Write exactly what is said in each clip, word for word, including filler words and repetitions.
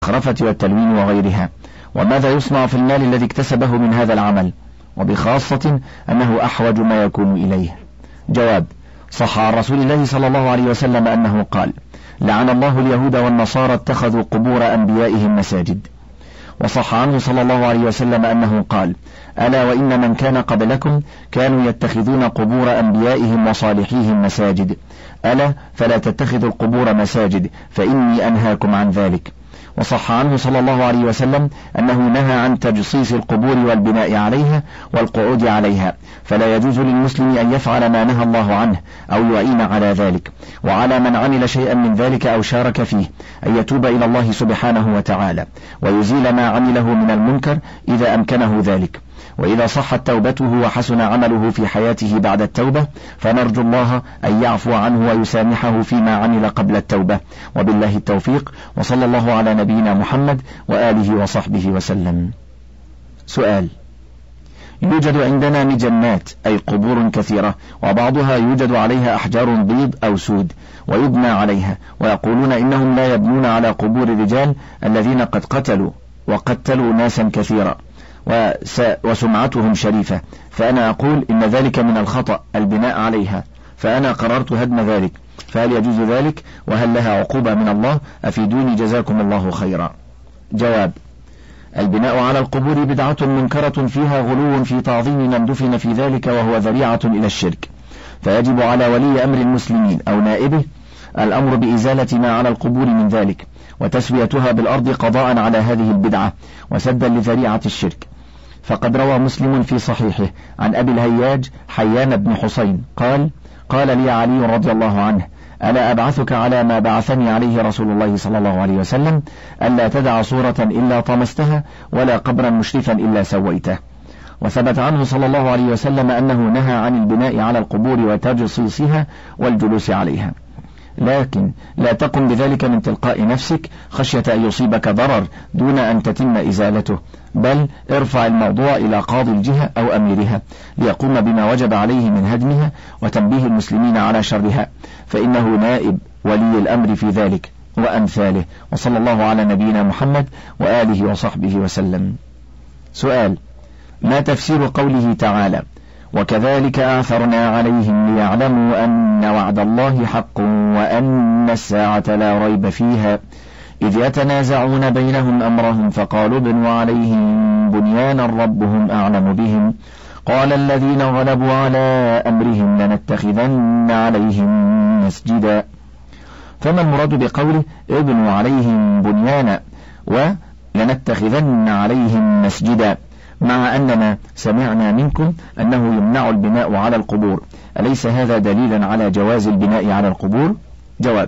الزخرفة والتلوين وغيرها؟ وماذا يصنع في المال الذي اكتسبه من هذا العمل، وبخاصة أنه أحوج ما يكون إليه؟ جواب: صح عن رسول الله صلى الله عليه وسلم أنه قال: لعن الله اليهود والنصارى اتخذوا قبور أنبيائهم مساجد. وصح عنه صلى الله عليه وسلم أنه قال: ألا وإن من كان قبلكم كانوا يتخذون قبور أنبيائهم وصالحيهم مساجد، ألا فلا تتخذوا القبور مساجد فإني أنهاكم عن ذلك. وصح عنه صلى الله عليه وسلم أنه نهى عن تجصيص القبور والبناء عليها والقعود عليها، فلا يجوز للمسلم أن يفعل ما نهى الله عنه أو يعين على ذلك، وعلى من عمل شيئا من ذلك أو شارك فيه أن يتوب إلى الله سبحانه وتعالى ويزيل ما عمله من المنكر إذا أمكنه ذلك. وإذا صحت توبته وحسن عمله في حياته بعد التوبة فنرجو الله أن يعفو عنه ويسامحه فيما عمل قبل التوبة، وبالله التوفيق، وصلى الله على نبينا محمد وآله وصحبه وسلم. سؤال: يوجد عندنا مجنات أي قبور كثيرة، وبعضها يوجد عليها أحجار بيض أو سود ويبنى عليها، ويقولون إنهم لا يبنون على قبور الرجال الذين قد قتلوا وقتلوا ناسا كثيرا وسمعتهم شريفة، فأنا أقول إن ذلك من الخطأ البناء عليها، فأنا قررت هدم ذلك، فهل يجوز ذلك؟ وهل لها عقوبة من الله؟ أفيدوني جزاكم الله خيرا. جواب: البناء على القبور بدعة منكرة فيها غلو في تعظيم من دفن في ذلك، وهو ذريعة إلى الشرك، فيجب على ولي أمر المسلمين أو نائبه الأمر بإزالة ما على القبور من ذلك وتسويتها بالأرض قضاء على هذه البدعة وسدا لذريعة الشرك. فقد روى مسلم في صحيحه عن أبي الهياج حيان بن حسين قال: قال لي علي رضي الله عنه: ألا أبعثك على ما بعثني عليه رسول الله صلى الله عليه وسلم، ألا تدع صورة إلا طمستها ولا قبرا مشرفا إلا سويته. وثبت عنه صلى الله عليه وسلم أنه نهى عن البناء على القبور وتجصيصها والجلوس عليها، لكن لا تقم بذلك من تلقاء نفسك خشية أن يصيبك ضرر دون أن تتم إزالته، بل ارفع الموضوع إلى قاضي الجهة أو أميرها ليقوم بما وجب عليه من هدمها وتنبيه المسلمين على شرها، فإنه نائب ولي الأمر في ذلك وأمثاله. وصلى الله على نبينا محمد وآله وصحبه وسلم. سؤال: ما تفسير قوله تعالى: وكذلك آثرنا عليهم ليعلموا أن وعد الله حق وأن الساعة لا ريب فيها إذ يتنازعون بينهم أمرهم فقالوا ابنوا عليهم بنيانا ربهم أعلم بهم قال الذين غلبوا على أمرهم لنتخذن عليهم مسجدا. فما المراد بقوله ابنوا عليهم بنيانا ولنتخذن عليهم مسجدا، مع أننا سمعنا منكم أنه يمنع البناء على القبور؟ أليس هذا دليلا على جواز البناء على القبور؟ جواب: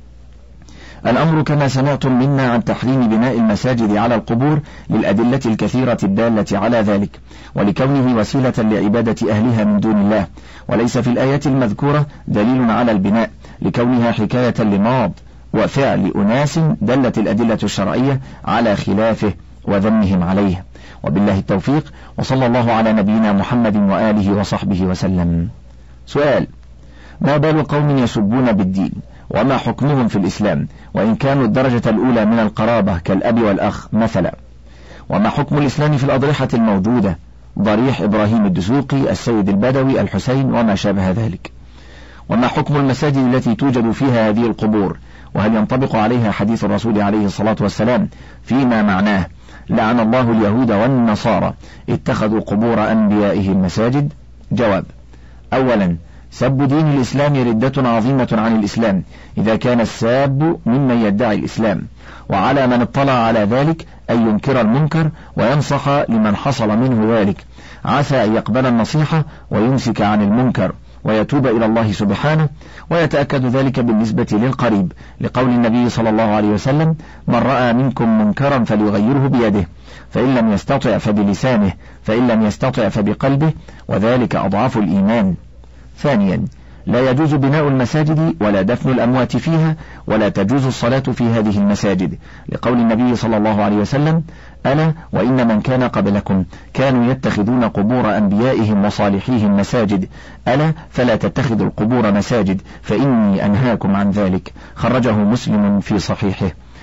الأمر كما سمعتم منا عن تحريم بناء المساجد على القبور للأدلة الكثيرة الدالة على ذلك، ولكونه وسيلة لعبادة أهلها من دون الله، وليس في الآية المذكورة دليل على البناء لكونها حكاية لماض وفعل أناس دلت الأدلة الشرعية على خلافه وذمهم عليه. وبالله التوفيق، وصلى الله على نبينا محمد وآله وصحبه وسلم. سؤال: ما بال قوم يسبون بالدين، وما حكمهم في الإسلام وإن كانوا الدرجة الأولى من القرابة كالأب والأخ مثلا؟ وما حكم الإسلام في الأضرحة الموجودة، ضريح إبراهيم الدسوقي، السيد البدوي، الحسين وما شابه ذلك؟ وما حكم المساجد التي توجد فيها هذه القبور، وهل ينطبق عليها حديث الرسول عليه الصلاة والسلام فيما معناه لعن الله اليهود والنصارى اتخذوا قبور أنبيائهم مساجد؟ جواب: أولا، سب دين الإسلام ردة عظيمة عن الإسلام إذا كان الساب ممن يدعي الإسلام، وعلى من اطلع على ذلك أن ينكر المنكر وينصح لمن حصل منه ذلك، عسى أن يقبل النصيحة ويمسك عن المنكر ويتوب إلى الله سبحانه. ويتأكد ذلك بالنسبة للقريب لقول النبي صلى الله عليه وسلم: من رأى منكم منكرا فليغيره بيده، فإن لم يستطع فبلسانه، فإن لم يستطع فبقلبه، وذلك أضعف الإيمان. ثانيا، لا يجوز بناء المساجد ولا دفن الأموات فيها، ولا تجوز الصلاة في هذه المساجد لقول النبي صلى الله عليه وسلم: ألا وإن من كان قبلكم كانوا يتخذون قبور أنبيائهم وصالحيهم مساجد، ألا فلا تتخذوا القبور مساجد فإني أنهاكم عن ذلك. خرجه مسلم في صحيحه.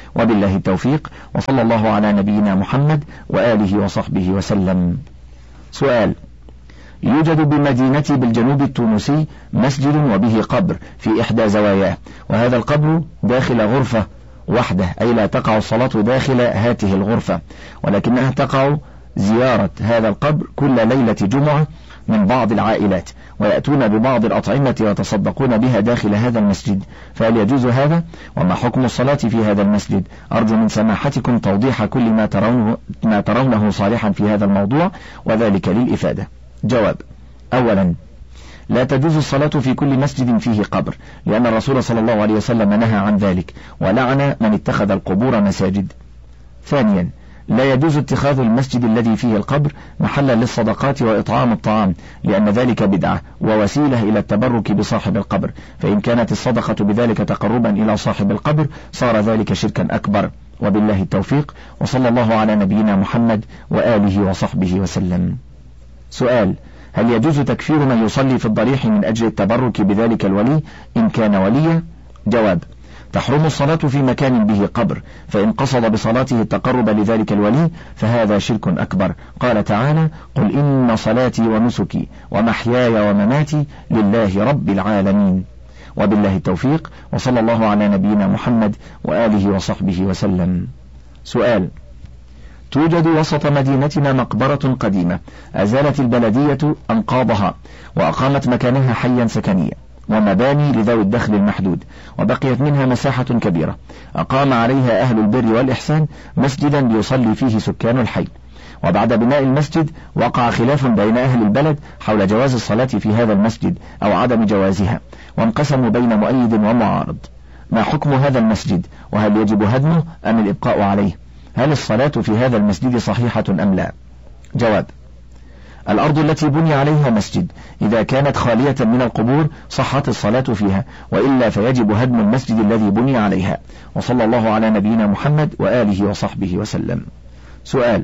وبالله التوفيق، وصلى الله على نبينا محمد وآله وصحبه وسلم. سؤال: يوجد بمدينتي بالجنوب التونسي مسجد وبه قبر في إحدى زواياه، وهذا القبر داخل غرفة وحده، أي لا تقع الصلاة داخل هاته الغرفة، ولكنها تقع زيارة هذا القبر كل ليلة جمعة من بعض العائلات، ويأتون ببعض الأطعمة ويتصدقون بها داخل هذا المسجد، فهل يجوز هذا؟ وما حكم الصلاة في هذا المسجد؟ أرجو من سماحتكم توضيح كل ما ترونه, ما ترونه صالحا في هذا الموضوع، وذلك للإفادة. جواب: أولا، لا تجوز الصلاة في كل مسجد فيه قبر، لأن الرسول صلى الله عليه وسلم نهى عن ذلك، ولعن من اتخذ القبور مساجد. ثانيا، لا يجوز اتخاذ المسجد الذي فيه القبر محلا للصدقات وإطعام الطعام، لأن ذلك بدعة ووسيلة إلى التبرك بصاحب القبر، فإن كانت الصدقة بذلك تقربا إلى صاحب القبر صار ذلك شركا أكبر. وبالله التوفيق، وصلى الله على نبينا محمد وآله وصحبه وسلم. سؤال: هل يجوز تكفير من يصلي في الضريح من أجل التبرك بذلك الولي إن كان وليا؟ جواب: تحرم الصلاة في مكان به قبر، فإن قصد بصلاته التقرب لذلك الولي فهذا شرك أكبر. قال تعالى: قل إن صلاتي ونسكي ومحياي ومماتي لله رب العالمين. وبالله التوفيق، وصلى الله على نبينا محمد وآله وصحبه وسلم. سؤال: توجد وسط مدينتنا مقبرة قديمة أزالت البلدية أنقاضها وأقامت مكانها حيا سكنيا ومباني لذوي الدخل المحدود، وبقيت منها مساحة كبيرة أقام عليها أهل البر والإحسان مسجدا ليصلي فيه سكان الحي، وبعد بناء المسجد وقع خلاف بين أهل البلد حول جواز الصلاة في هذا المسجد أو عدم جوازها، وانقسموا بين مؤيد ومعارض. ما حكم هذا المسجد؟ وهل يجب هدمه أم الإبقاء عليه؟ هل الصلاة في هذا المسجد صحيحة أم لا؟ جواب: الأرض التي بني عليها مسجد إذا كانت خالية من القبور صحت الصلاة فيها، وإلا فيجب هدم المسجد الذي بني عليها. وصلى الله على نبينا محمد وآله وصحبه وسلم. سؤال: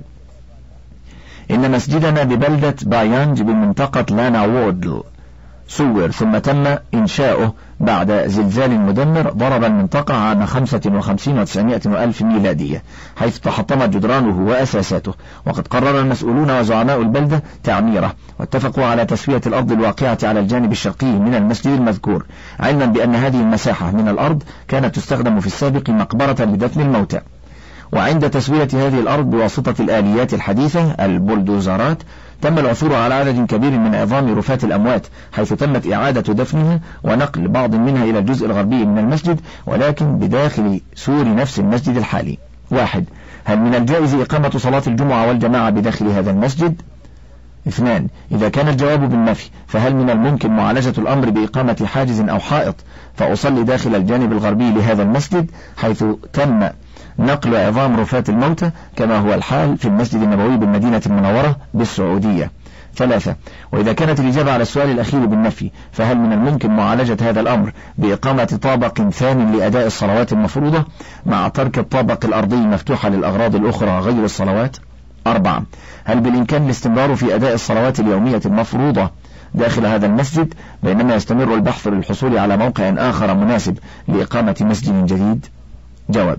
إن مسجدنا ببلدة بايانج بمنطقة لانا وودل سور ثم تم إنشاؤه بعد زلزال مدمر ضرب المنطقة عام خمسة وخمسين وتسعمائة وألف ميلادية، حيث تحطمت جدرانه وأساساته، وقد قرر المسؤولون وزعماء البلدة تعميره، واتفقوا على تسوية الأرض الواقعة على الجانب الشرقي من المسجد المذكور، علما بأن هذه المساحة من الأرض كانت تستخدم في السابق مقبرة لدفن الموتى. وعند تسوية هذه الأرض بواسطة الآليات الحديثة البولدوزرات تم العثور على عدد كبير من عظام رفات الأموات، حيث تمت إعادة دفنها ونقل بعض منها إلى الجزء الغربي من المسجد، ولكن بداخل سور نفس المسجد الحالي. واحد: هل من الجائز إقامة صلاة الجمعة والجماعة بداخل هذا المسجد؟ اثنان: إذا كان الجواب بالنفي فهل من الممكن معالجة الأمر بإقامة حاجز أو حائط فأصلي داخل الجانب الغربي لهذا المسجد حيث تم نقل عظام رفات الموتى كما هو الحال في المسجد النبوي بالمدينة المنورة بالسعودية؟ ثلاثة: وإذا كانت الإجابة على السؤال الأخير بالنفي فهل من الممكن معالجة هذا الأمر بإقامة طابق ثاني لأداء الصلوات المفروضة مع ترك الطابق الأرضي مفتوحة للأغراض الأخرى غير الصلوات؟ أربعة: هل بالإمكان الاستمرار في أداء الصلوات اليومية المفروضة داخل هذا المسجد بينما يستمر البحث للحصول على موقع آخر مناسب لإقامة مسجد جديد؟ جواب: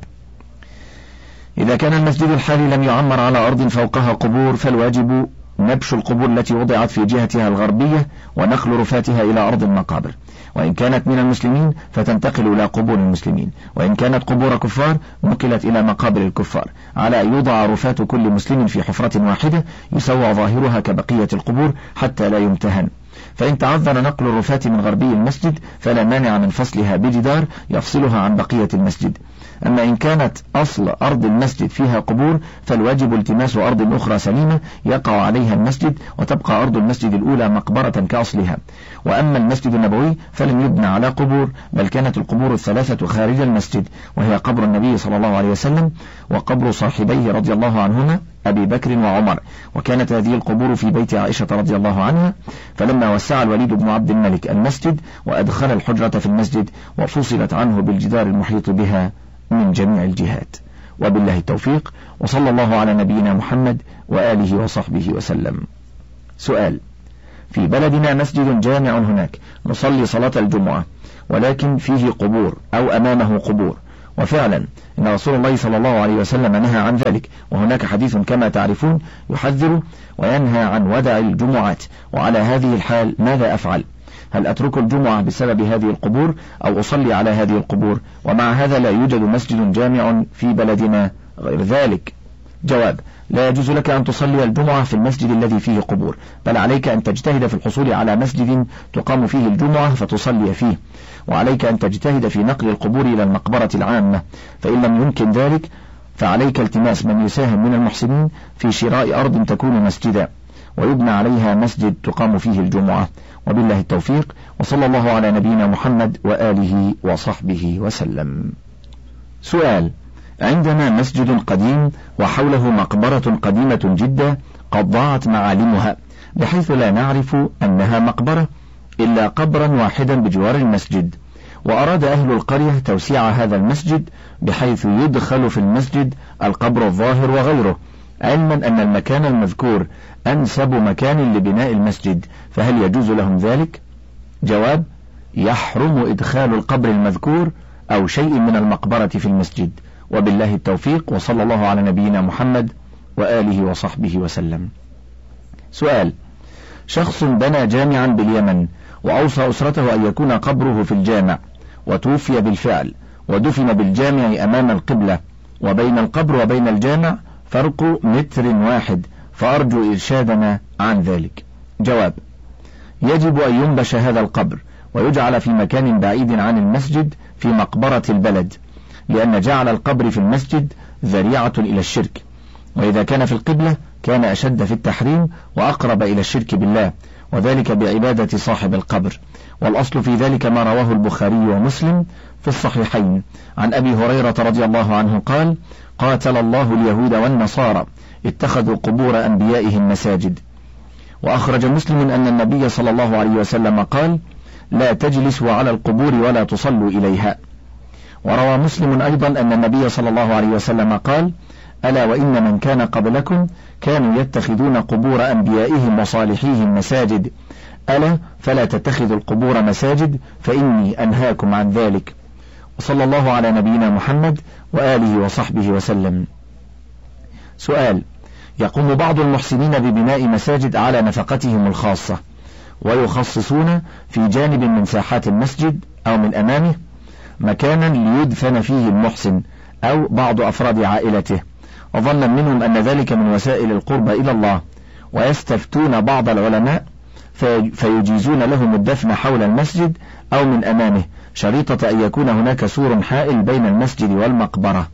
إذا كان المسجد الحالي لم يعمر على أرض فوقها قبور فالواجب نبش القبور التي وضعت في جهتها الغربية ونقل رفاتها إلى أرض المقابر، وإن كانت من المسلمين فتنتقل إلى قبور المسلمين، وإن كانت قبور كفار نقلت إلى مقابر الكفار، على أن يوضع رفات كل مسلم في حفرة واحدة يسوى ظاهرها كبقية القبور حتى لا يمتهن. فإن تعذر نقل الرفات من غربي المسجد فلا مانع من فصلها بجدار يفصلها عن بقية المسجد. أما إن كانت أصل أرض المسجد فيها قبور فالواجب التماس أرض أخرى سليمة يقع عليها المسجد وتبقى أرض المسجد الأولى مقبرة كأصلها. وأما المسجد النبوي فلم يبنى على قبور، بل كانت القبور الثلاثة خارج المسجد، وهي قبر النبي صلى الله عليه وسلم وقبر صاحبيه رضي الله عنهما أبي بكر وعمر، وكانت هذه القبور في بيت عائشة رضي الله عنها، فلما وسع الوليد بن عبد الملك المسجد وأدخل الحجرة في المسجد وفصلت عنه بالجدار المحيط بها من جميع الجهات. وبالله التوفيق، وصلى الله على نبينا محمد وآله وصحبه وسلم. سؤال: في بلدنا مسجد جامع هناك نصلي صلاة الجمعة ولكن فيه قبور أو أمامه قبور، وفعلا إن رسول الله صلى الله عليه وسلم نهى عن ذلك، وهناك حديث كما تعرفون يحذر وينهى عن ودع الجمعات. وعلى هذه الحال ماذا أفعل؟ هل أترك الجمعة بسبب هذه القبور أو أصلي على هذه القبور؟ ومع هذا لا يوجد مسجد جامع في بلدنا غير ذلك. جواب: لا يجوز لك أن تصلي الجمعة في المسجد الذي فيه قبور، بل عليك أن تجتهد في الحصول على مسجد تقام فيه الجمعة فتصلي فيه، وعليك أن تجتهد في نقل القبور إلى المقبرة العامة، فإن لم يمكن ذلك فعليك التماس من يساهم من المحسنين في شراء أرض تكون مسجدا ويبنى عليها مسجد تقام فيه الجمعة. وبالله التوفيق، وصلى الله على نبينا محمد وآله وصحبه وسلم. سؤال: عندنا مسجد قديم وحوله مقبرة قديمة جدا قد ضاعت معالمها، بحيث لا نعرف أنها مقبرة إلا قبرا واحدا بجوار المسجد، وأراد أهل القرية توسيع هذا المسجد بحيث يدخل في المسجد القبر الظاهر وغيره، علما أن المكان المذكور أنسب مكان لبناء المسجد، فهل يجوز لهم ذلك؟ جواب: يحرم إدخال القبر المذكور أو شيء من المقبرة في المسجد. وبالله التوفيق، وصلى الله على نبينا محمد وآله وصحبه وسلم. سؤال: شخص بنى جامعا باليمن وأوصى أسرته أن يكون قبره في الجامع، وتوفي بالفعل ودفن بالجامع أمام القبلة، وبين القبر وبين الجامع فرق متر واحد، فأرجو إرشادنا عن ذلك. جواب: يجب أن ينبش هذا القبر ويجعل في مكان بعيد عن المسجد في مقبرة البلد، لأن جعل القبر في المسجد ذريعة إلى الشرك، وإذا كان في القبلة كان أشد في التحريم وأقرب إلى الشرك بالله، وذلك بعبادة صاحب القبر. والأصل في ذلك ما رواه البخاري ومسلم في الصحيحين عن أبي هريرة رضي الله عنه قال: قاتل الله اليهود والنصارى اتخذوا قبور أنبيائهم مساجد. وأخرج مسلم أن النبي صلى الله عليه وسلم قال: لا تجلسوا على القبور ولا تصلوا إليها. وروى مسلم أيضا أن النبي صلى الله عليه وسلم قال: ألا وإن من كان قبلكم كانوا يتخذون قبور أنبيائهم وصالحيهم مساجد، ألا فلا تتخذوا القبور مساجد فإني أنهاكم عن ذلك. وصلى الله على نبينا محمد وآله وصحبه وسلم. سؤال: يقوم بعض المحسنين ببناء مساجد على نفقتهم الخاصة، ويخصصون في جانب من ساحات المسجد أو من أمامه مكانا ليدفن فيه المحسن أو بعض أفراد عائلته، وظنا منهم أن ذلك من وسائل القرب إلى الله، ويستفتون بعض العلماء فيجيزون لهم الدفن حول المسجد أو من أمامه، شريطة أن يكون هناك سور حائل بين المسجد والمقبرة.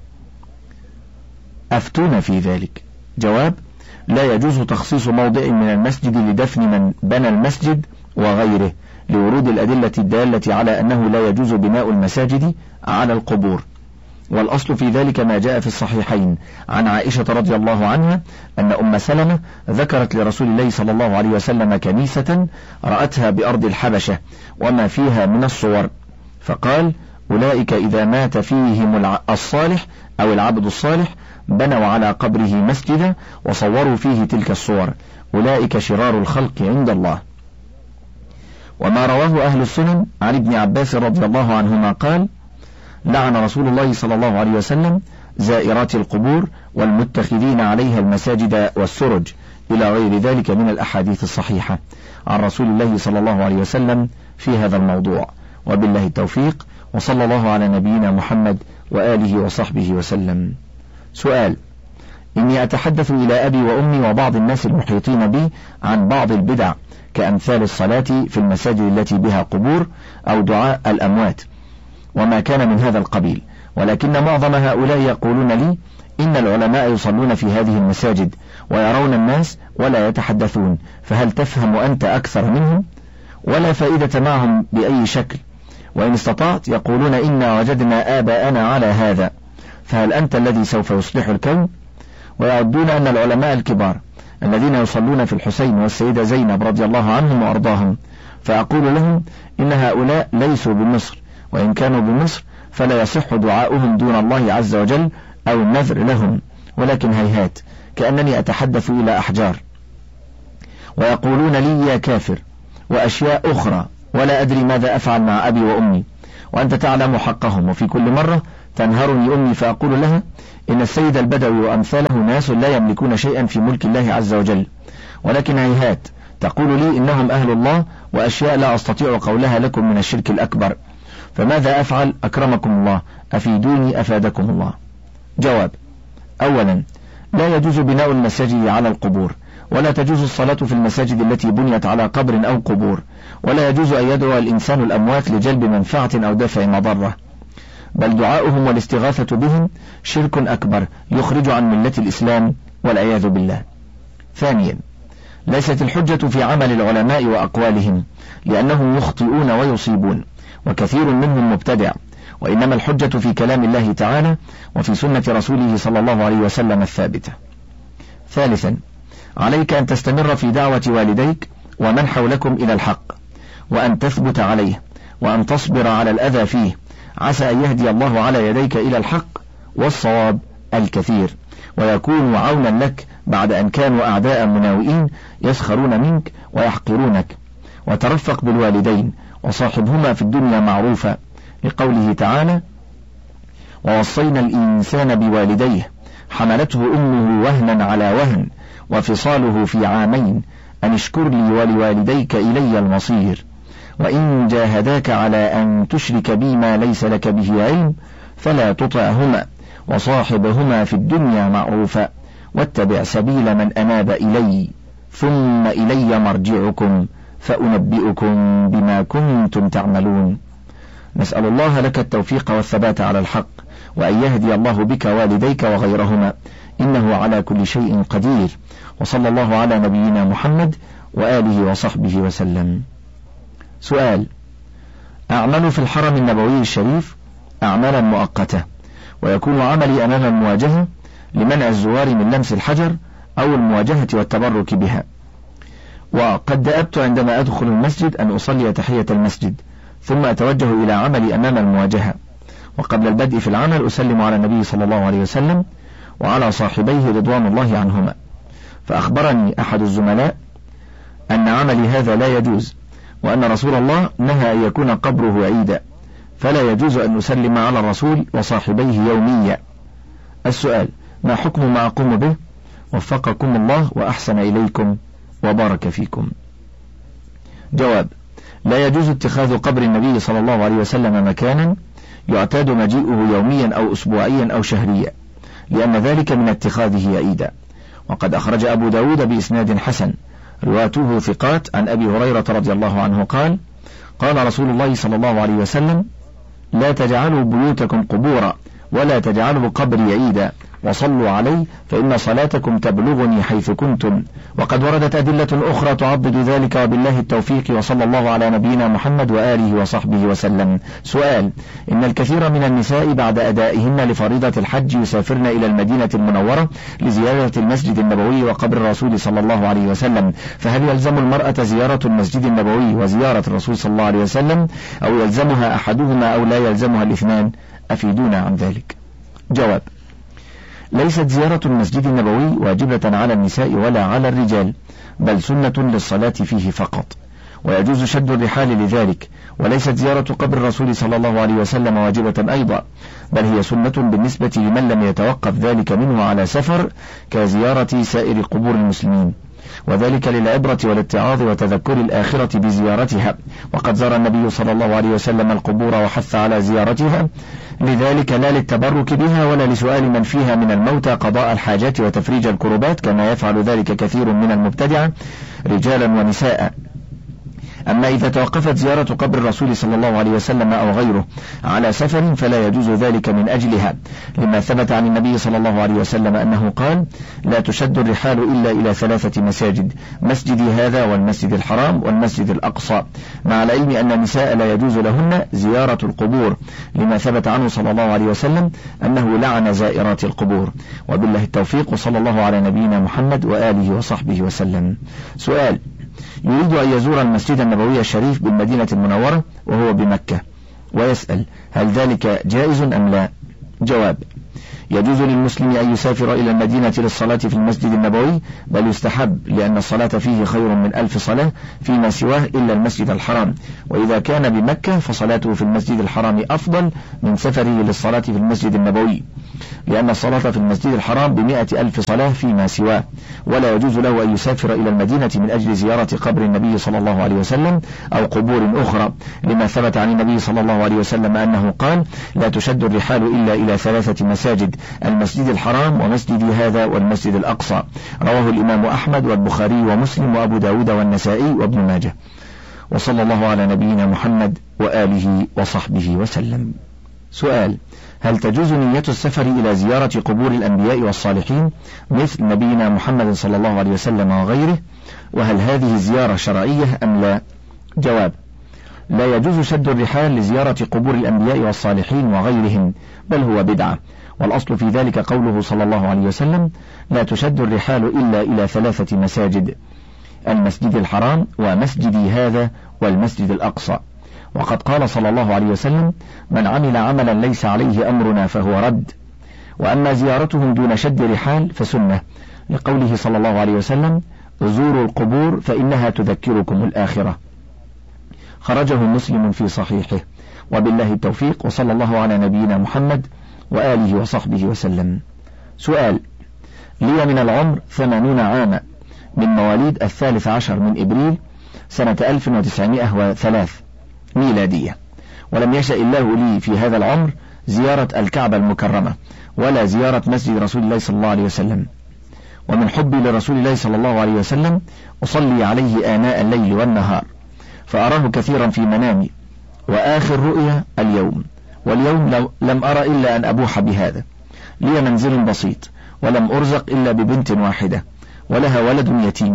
أفتون في ذلك. جواب: لا يجوز تخصيص موضع من المسجد لدفن من بنى المسجد وغيره، لورود الأدلة الدالة على أنه لا يجوز بناء المساجد على القبور. والأصل في ذلك ما جاء في الصحيحين عن عائشة رضي الله عنها أن أم سلمة ذكرت لرسول الله صلى الله عليه وسلم كنيسة رأتها بأرض الحبشة وما فيها من الصور، فقال: أولئك إذا مات فيهم الصالح أو العبد الصالح بنوا على قبره مسجدا وصوروا فيه تلك الصور، أولئك شرار الخلق عند الله. وما رواه أهل السنن عن ابن عباس رضي الله عنهما قال: لعن رسول الله صلى الله عليه وسلم زائرات القبور والمتخذين عليها المساجد والسرج، إلى غير ذلك من الأحاديث الصحيحة عن رسول الله صلى الله عليه وسلم في هذا الموضوع. وبالله التوفيق، وصلى الله على نبينا محمد وآله وصحبه وسلم. سؤال: إني أتحدث إلى أبي وأمي وبعض الناس المحيطين بي عن بعض البدع كأمثال الصلاة في المساجد التي بها قبور أو دعاء الأموات وما كان من هذا القبيل، ولكن معظم هؤلاء يقولون لي إن العلماء يصلون في هذه المساجد ويرون الناس ولا يتحدثون، فهل تفهم أنت أكثر منهم؟ ولا فائدة معهم بأي شكل، وإن استطعت يقولون إنا وجدنا آباءنا على هذا، فهل أنت الذي سوف يصلح الكون؟ ويعدون أن العلماء الكبار الذين يصلون في الحسين والسيدة زينب رضي الله عنهم وأرضاهم، فأقول لهم إن هؤلاء ليسوا بمصر، وإن كانوا بمصر فلا يصح دعاؤهم دون الله عز وجل أو النذر لهم، ولكن هيهات كأنني أتحدث إلى أحجار. ويقولون لي يا كافر وأشياء أخرى، ولا أدري ماذا أفعل مع أبي وأمي، وأنت تعلم حقهم، وفي كل مرة تنهرني أمي فأقول لها إن السيد البدوي وأمثاله ناس لا يملكون شيئا في ملك الله عز وجل، ولكن هيهات تقول لي إنهم أهل الله وأشياء لا أستطيع قولها لكم من الشرك الأكبر، فماذا أفعل أكرمكم الله؟ أفيدوني أفادكم الله. جواب: أولا، لا يجوز بناء المساجد على القبور، ولا تجوز الصلاة في المساجد التي بنيت على قبر أو قبور، ولا يجوز أن يدعو الإنسان الأموات لجلب منفعة أو دفع مضرة، بل دعاؤهم والاستغاثة بهم شرك أكبر يخرج عن ملة الإسلام والعياذ بالله. ثانيا، ليست الحجة في عمل العلماء وأقوالهم، لأنهم يخطئون ويصيبون وكثير منهم مبتدع، وإنما الحجة في كلام الله تعالى وفي سنة رسوله صلى الله عليه وسلم الثابتة. ثالثا، عليك أن تستمر في دعوة والديك ومن حولكم إلى الحق، وأن تثبت عليه، وأن تصبر على الأذى فيه، عسى أن يهدي الله على يديك إلى الحق والصواب الكثير، ويكون عونا لك بعد أن كانوا أعداء مناوئين يسخرون منك ويحقرونك. وترفق بالوالدين وصاحبهما في الدنيا معروفا، لقوله تعالى: ووصينا الإنسان بوالديه حملته أمه وهنا على وهن وفصاله في عامين أن اشكر لي ولوالديك إلي المصير، وإن جاهداك على أن تشرك بي ما ليس لك به علم فلا تطعهما وصاحبهما في الدنيا معروفا واتبع سبيل من أناب إلي ثم إلي مرجعكم فأنبئكم بما كنتم تعملون. نسأل الله لك التوفيق والثبات على الحق، وأن يهدي الله بك والديك وغيرهما، إنه على كل شيء قدير. وصلى الله على نبينا محمد وآله وصحبه وسلم. سؤال: أعمل في الحرم النبوي الشريف أعمالا مؤقتة، ويكون عملي أمام المواجهة لمنع الزوار من لمس الحجر أو المواجهة والتبرك بها، وقد دأبت عندما أدخل المسجد أن أصلي تحية المسجد ثم أتوجه إلى عملي أمام المواجهة، وقبل البدء في العمل أسلم على النبي صلى الله عليه وسلم وعلى صاحبيه رضوان الله عنهما، فأخبرني أحد الزملاء أن عملي هذا لا يجوز، وأن رسول الله نهى أن يكون قبره عيدا، فلا يجوز أن نسلم على الرسول وصاحبيه يوميا. السؤال: ما حكم ما أقوم به؟ وفقكم الله وأحسن إليكم وبارك فيكم. جواب: لا يجوز اتخاذ قبر النبي صلى الله عليه وسلم مكانا يعتاد مجيئه يوميا أو أسبوعيا أو شهريا، لأن ذلك من اتخاذه عيدا. وقد أخرج أبو داود بإسناد حسن رواته ثقات عن أبي هريرة رضي الله عنه قال: قال رسول الله صلى الله عليه وسلم: لا تجعلوا بيوتكم قبورا ولا تجعلوا قبري عيدا وصلوا علي فإن صلاتكم تبلغني حيث كنتم. وقد وردت أدلة أخرى تعضد ذلك، وبالله التوفيق، وصلى الله على نبينا محمد وآله وصحبه وسلم. سؤال: إن الكثير من النساء بعد أدائهن لفريضة الحج يسافرن إلى المدينة المنورة لزيارة المسجد النبوي وقبر الرسول صلى الله عليه وسلم، فهل يلزم المرأة زيارة المسجد النبوي وزيارة الرسول صلى الله عليه وسلم، أو يلزمها أحدهما أو لا يلزمها الاثنان؟ أفيدونا عن ذلك. جواب: ليست زيارة المسجد النبوي واجبة على النساء ولا على الرجال، بل سنة للصلاة فيه فقط، ويجوز شد الرحال لذلك، وليست زيارة قبر الرسول صلى الله عليه وسلم واجبة أيضا، بل هي سنة بالنسبة لمن لم يتوقف ذلك منه على سفر كزيارة سائر قبور المسلمين، وذلك للعبرة والاتعاظ وتذكر الآخرة بزيارتها. وقد زار النبي صلى الله عليه وسلم القبور وحث على زيارتها، لذلك لا للتبرك بها ولا لسؤال من فيها من الموتى قضاء الحاجات وتفريج الكربات كما يفعل ذلك كثير من المبتدعة رجالا ونساء. أما إذا توقفت زيارة قبر الرسول صلى الله عليه وسلم أو غيره على سفر فلا يجوز ذلك من أجلها، لما ثبت عن النبي صلى الله عليه وسلم أنه قال: لا تشد الرحال إلا إلى ثلاثة مساجد، مسجدي هذا والمسجد الحرام والمسجد الأقصى، مع العلم أن النساء لا يجوز لهن زيارة القبور، لما ثبت عنه صلى الله عليه وسلم أنه لعن زائرات القبور. وبالله التوفيق، وصلى الله على نبينا محمد وآله وصحبه وسلم. سؤال: يريد أن يزور المسجد النبوي الشريف بالمدينة المنورة وهو بمكة، ويسأل: هل ذلك جائز أم لا؟ جواب: يجوز للمسلم أن يسافر إلى المدينة للصلاة في المسجد النبوي، بل يستحب، لأن الصلاة فيه خير من ألف صلاة فيما سواه إلا المسجد الحرام. وإذا كان بمكة فصلاته في المسجد الحرام أفضل من سفره للصلاة في المسجد النبوي، لأن الصلاة في المسجد الحرام بمئة ألف صلاة فيما سواه. ولا يجوز له أن يسافر إلى المدينة من أجل زيارة قبر النبي صلى الله عليه وسلم أو قبور أخرى، لما ثبت عن النبي صلى الله عليه وسلم أنه قال: لا تشد الرحال إلا إلى ثلاثة مساجد: المسجد الحرام ومسجدي هذا والمسجد الأقصى. رواه الإمام أحمد والبخاري ومسلم وأبو داود والنسائي وابن ماجه. وصلى الله على نبينا محمد وآله وصحبه وسلم. سؤال: هل تجوز نية السفر إلى زيارة قبور الأنبياء والصالحين مثل نبينا محمد صلى الله عليه وسلم وغيره؟ وهل هذه الزيارة شرعية أم لا؟ جواب: لا يجوز شد الرحال لزيارة قبور الأنبياء والصالحين وغيرهم، بل هو بدعة، والأصل في ذلك قوله صلى الله عليه وسلم: لا تشد الرحال إلا إلى ثلاثة مساجد: المسجد الحرام ومسجدي هذا والمسجد الأقصى. وقد قال صلى الله عليه وسلم: من عمل عملا ليس عليه أمرنا فهو رد. وأما زيارتهم دون شد رحال فسنة، لقوله صلى الله عليه وسلم: زوروا القبور فإنها تذكركم الآخرة. خرجه مسلم في صحيحه. وبالله التوفيق، وصلى الله على نبينا محمد وآله وصحبه وسلم. سؤال: لي من العمر ثمانون عاما، من مواليد الثالث عشر من إبريل سنة ألف وتسعمائة وثلاثة ميلادية، ولم يشأ الله لي في هذا العمر زيارة الكعبة المكرمة ولا زيارة مسجد رسول الله صلى الله عليه وسلم. ومن حبي لرسول الله صلى الله عليه وسلم أصلي عليه آناء الليل والنهار، فأراه كثيرا في منامي، وآخر رؤيا اليوم، واليوم لم أرى إلا أن أبوح بهذا. لي منزل بسيط، ولم أرزق إلا ببنت واحدة، ولها ولد يتيم،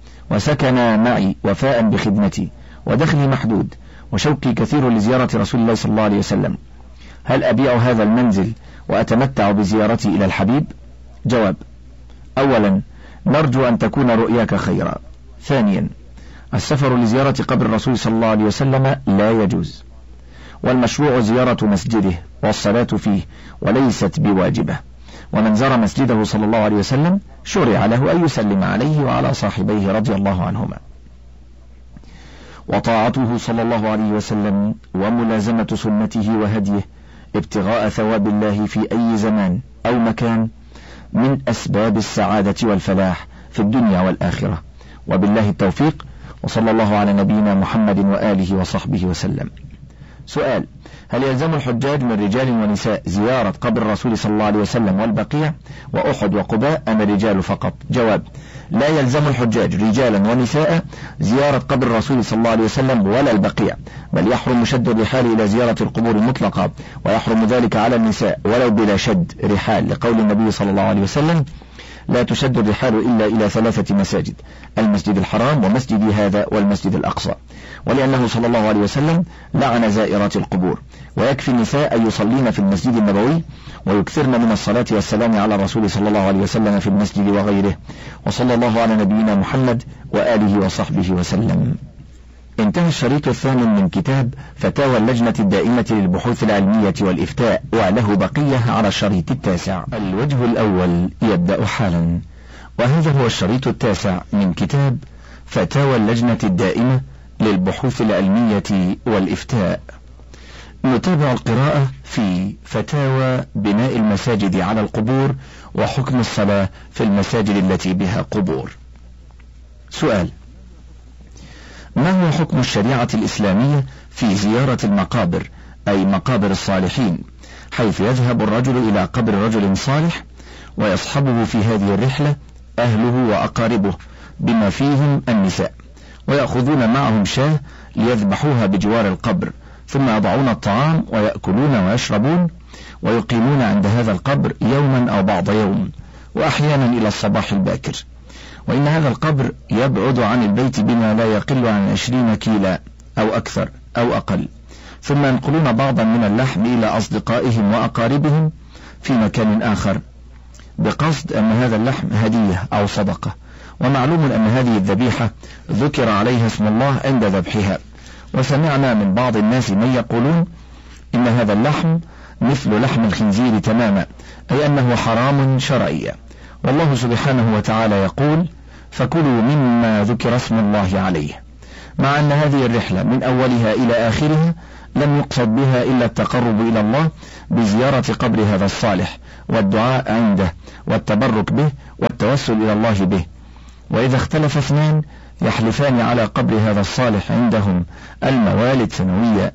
وسكن معي وفاء بخدمتي، ودخلي محدود، وشوقي كثير لزيارة رسول الله صلى الله عليه وسلم. هل أبيع هذا المنزل وأتمتع بزيارتي إلى الحبيب؟ جواب: أولا، نرجو أن تكون رؤياك خيرا. ثانيا، السفر لزيارة قبر الرسول صلى الله عليه وسلم لا يجوز، والمشروع زيارة مسجده والصلاة فيه، وليست بواجبة. ومن زار مسجده صلى الله عليه وسلم شرع له أن يسلم عليه وعلى صاحبيه رضي الله عنهما. وطاعته صلى الله عليه وسلم وملازمة سنته وهديه ابتغاء ثواب الله في أي زمان أو مكان من أسباب السعادة والفلاح في الدنيا والآخرة. وبالله التوفيق، وصلى الله على نبينا محمد وآله وصحبه وسلم. سؤال: هل يلزم الحجاج من رجال ونساء زيارة قبر الرسول صلى الله عليه وسلم والبقيع وأحد وقباء أم الرجال فقط؟ جواب: لا يلزم الحجاج رجالا ونساء زيارة قبر الرسول صلى الله عليه وسلم ولا البقيع، بل يحرم شد الرحال إلى زيارة القبور مطلقا، ويحرم ذلك على النساء ولو بلا شد رحال، لقول النبي صلى الله عليه وسلم: لا تشد الرحال إلا إلى ثلاثة مساجد: المسجد الحرام ومسجدي هذا والمسجد الأقصى. ولأنه صلى الله عليه وسلم لعن زائرات القبور. ويكفي النساء أن يصلين في المسجد النبوي ويكثرن من الصلاة والسلام على الرسول صلى الله عليه وسلم في المسجد وغيره. وصلى الله على نبينا محمد وآله وصحبه وسلم. انتهى الشريط الثامن من كتاب فتاوى اللجنة الدائمة للبحوث العلمية والإفتاء، وله بقية على الشريط التاسع. الوجه الأول يبدأ حالا، وهذا هو الشريط التاسع من كتاب فتاوى اللجنة الدائمة للبحوث العلمية والإفتاء. نتابع القراءة في فتاوى بناء المساجد على القبور وحكم الصلاة في المساجد التي بها قبور. سؤال: ما هو حكم الشريعة الإسلامية في زيارة المقابر، أي مقابر الصالحين، حيث يذهب الرجل إلى قبر رجل صالح ويصحبه في هذه الرحلة أهله وأقاربه بما فيهم النساء، ويأخذون معهم شاة ليذبحوها بجوار القبر، ثم يضعون الطعام ويأكلون ويشربون، ويقيمون عند هذا القبر يوما أو بعض يوم، وأحيانا إلى الصباح الباكر. وإن هذا القبر يبعد عن البيت بما لا يقل عن عشرين كيلا أو أكثر أو أقل، ثم ينقلون بعضا من اللحم إلى أصدقائهم وأقاربهم في مكان آخر، بقصد أن هذا اللحم هدية أو صدقة. ومعلوم أن هذه الذبيحة ذكر عليها اسم الله عند ذبحها. وسمعنا من بعض الناس من يقولون إن هذا اللحم مثل لحم الخنزير تماما، أي أنه حرام شرعيا. والله سبحانه وتعالى يقول: فكلوا مما ذكر اسم الله عليه، مع أن هذه الرحلة من أولها إلى آخرها لم يقصد بها إلا التقرب إلى الله بزيارة قبر هذا الصالح والدعاء عنده والتبرك به والتوسل إلى الله به. وإذا اختلف اثنان يحلفان على قبر هذا الصالح عندهم الموالد سنويا.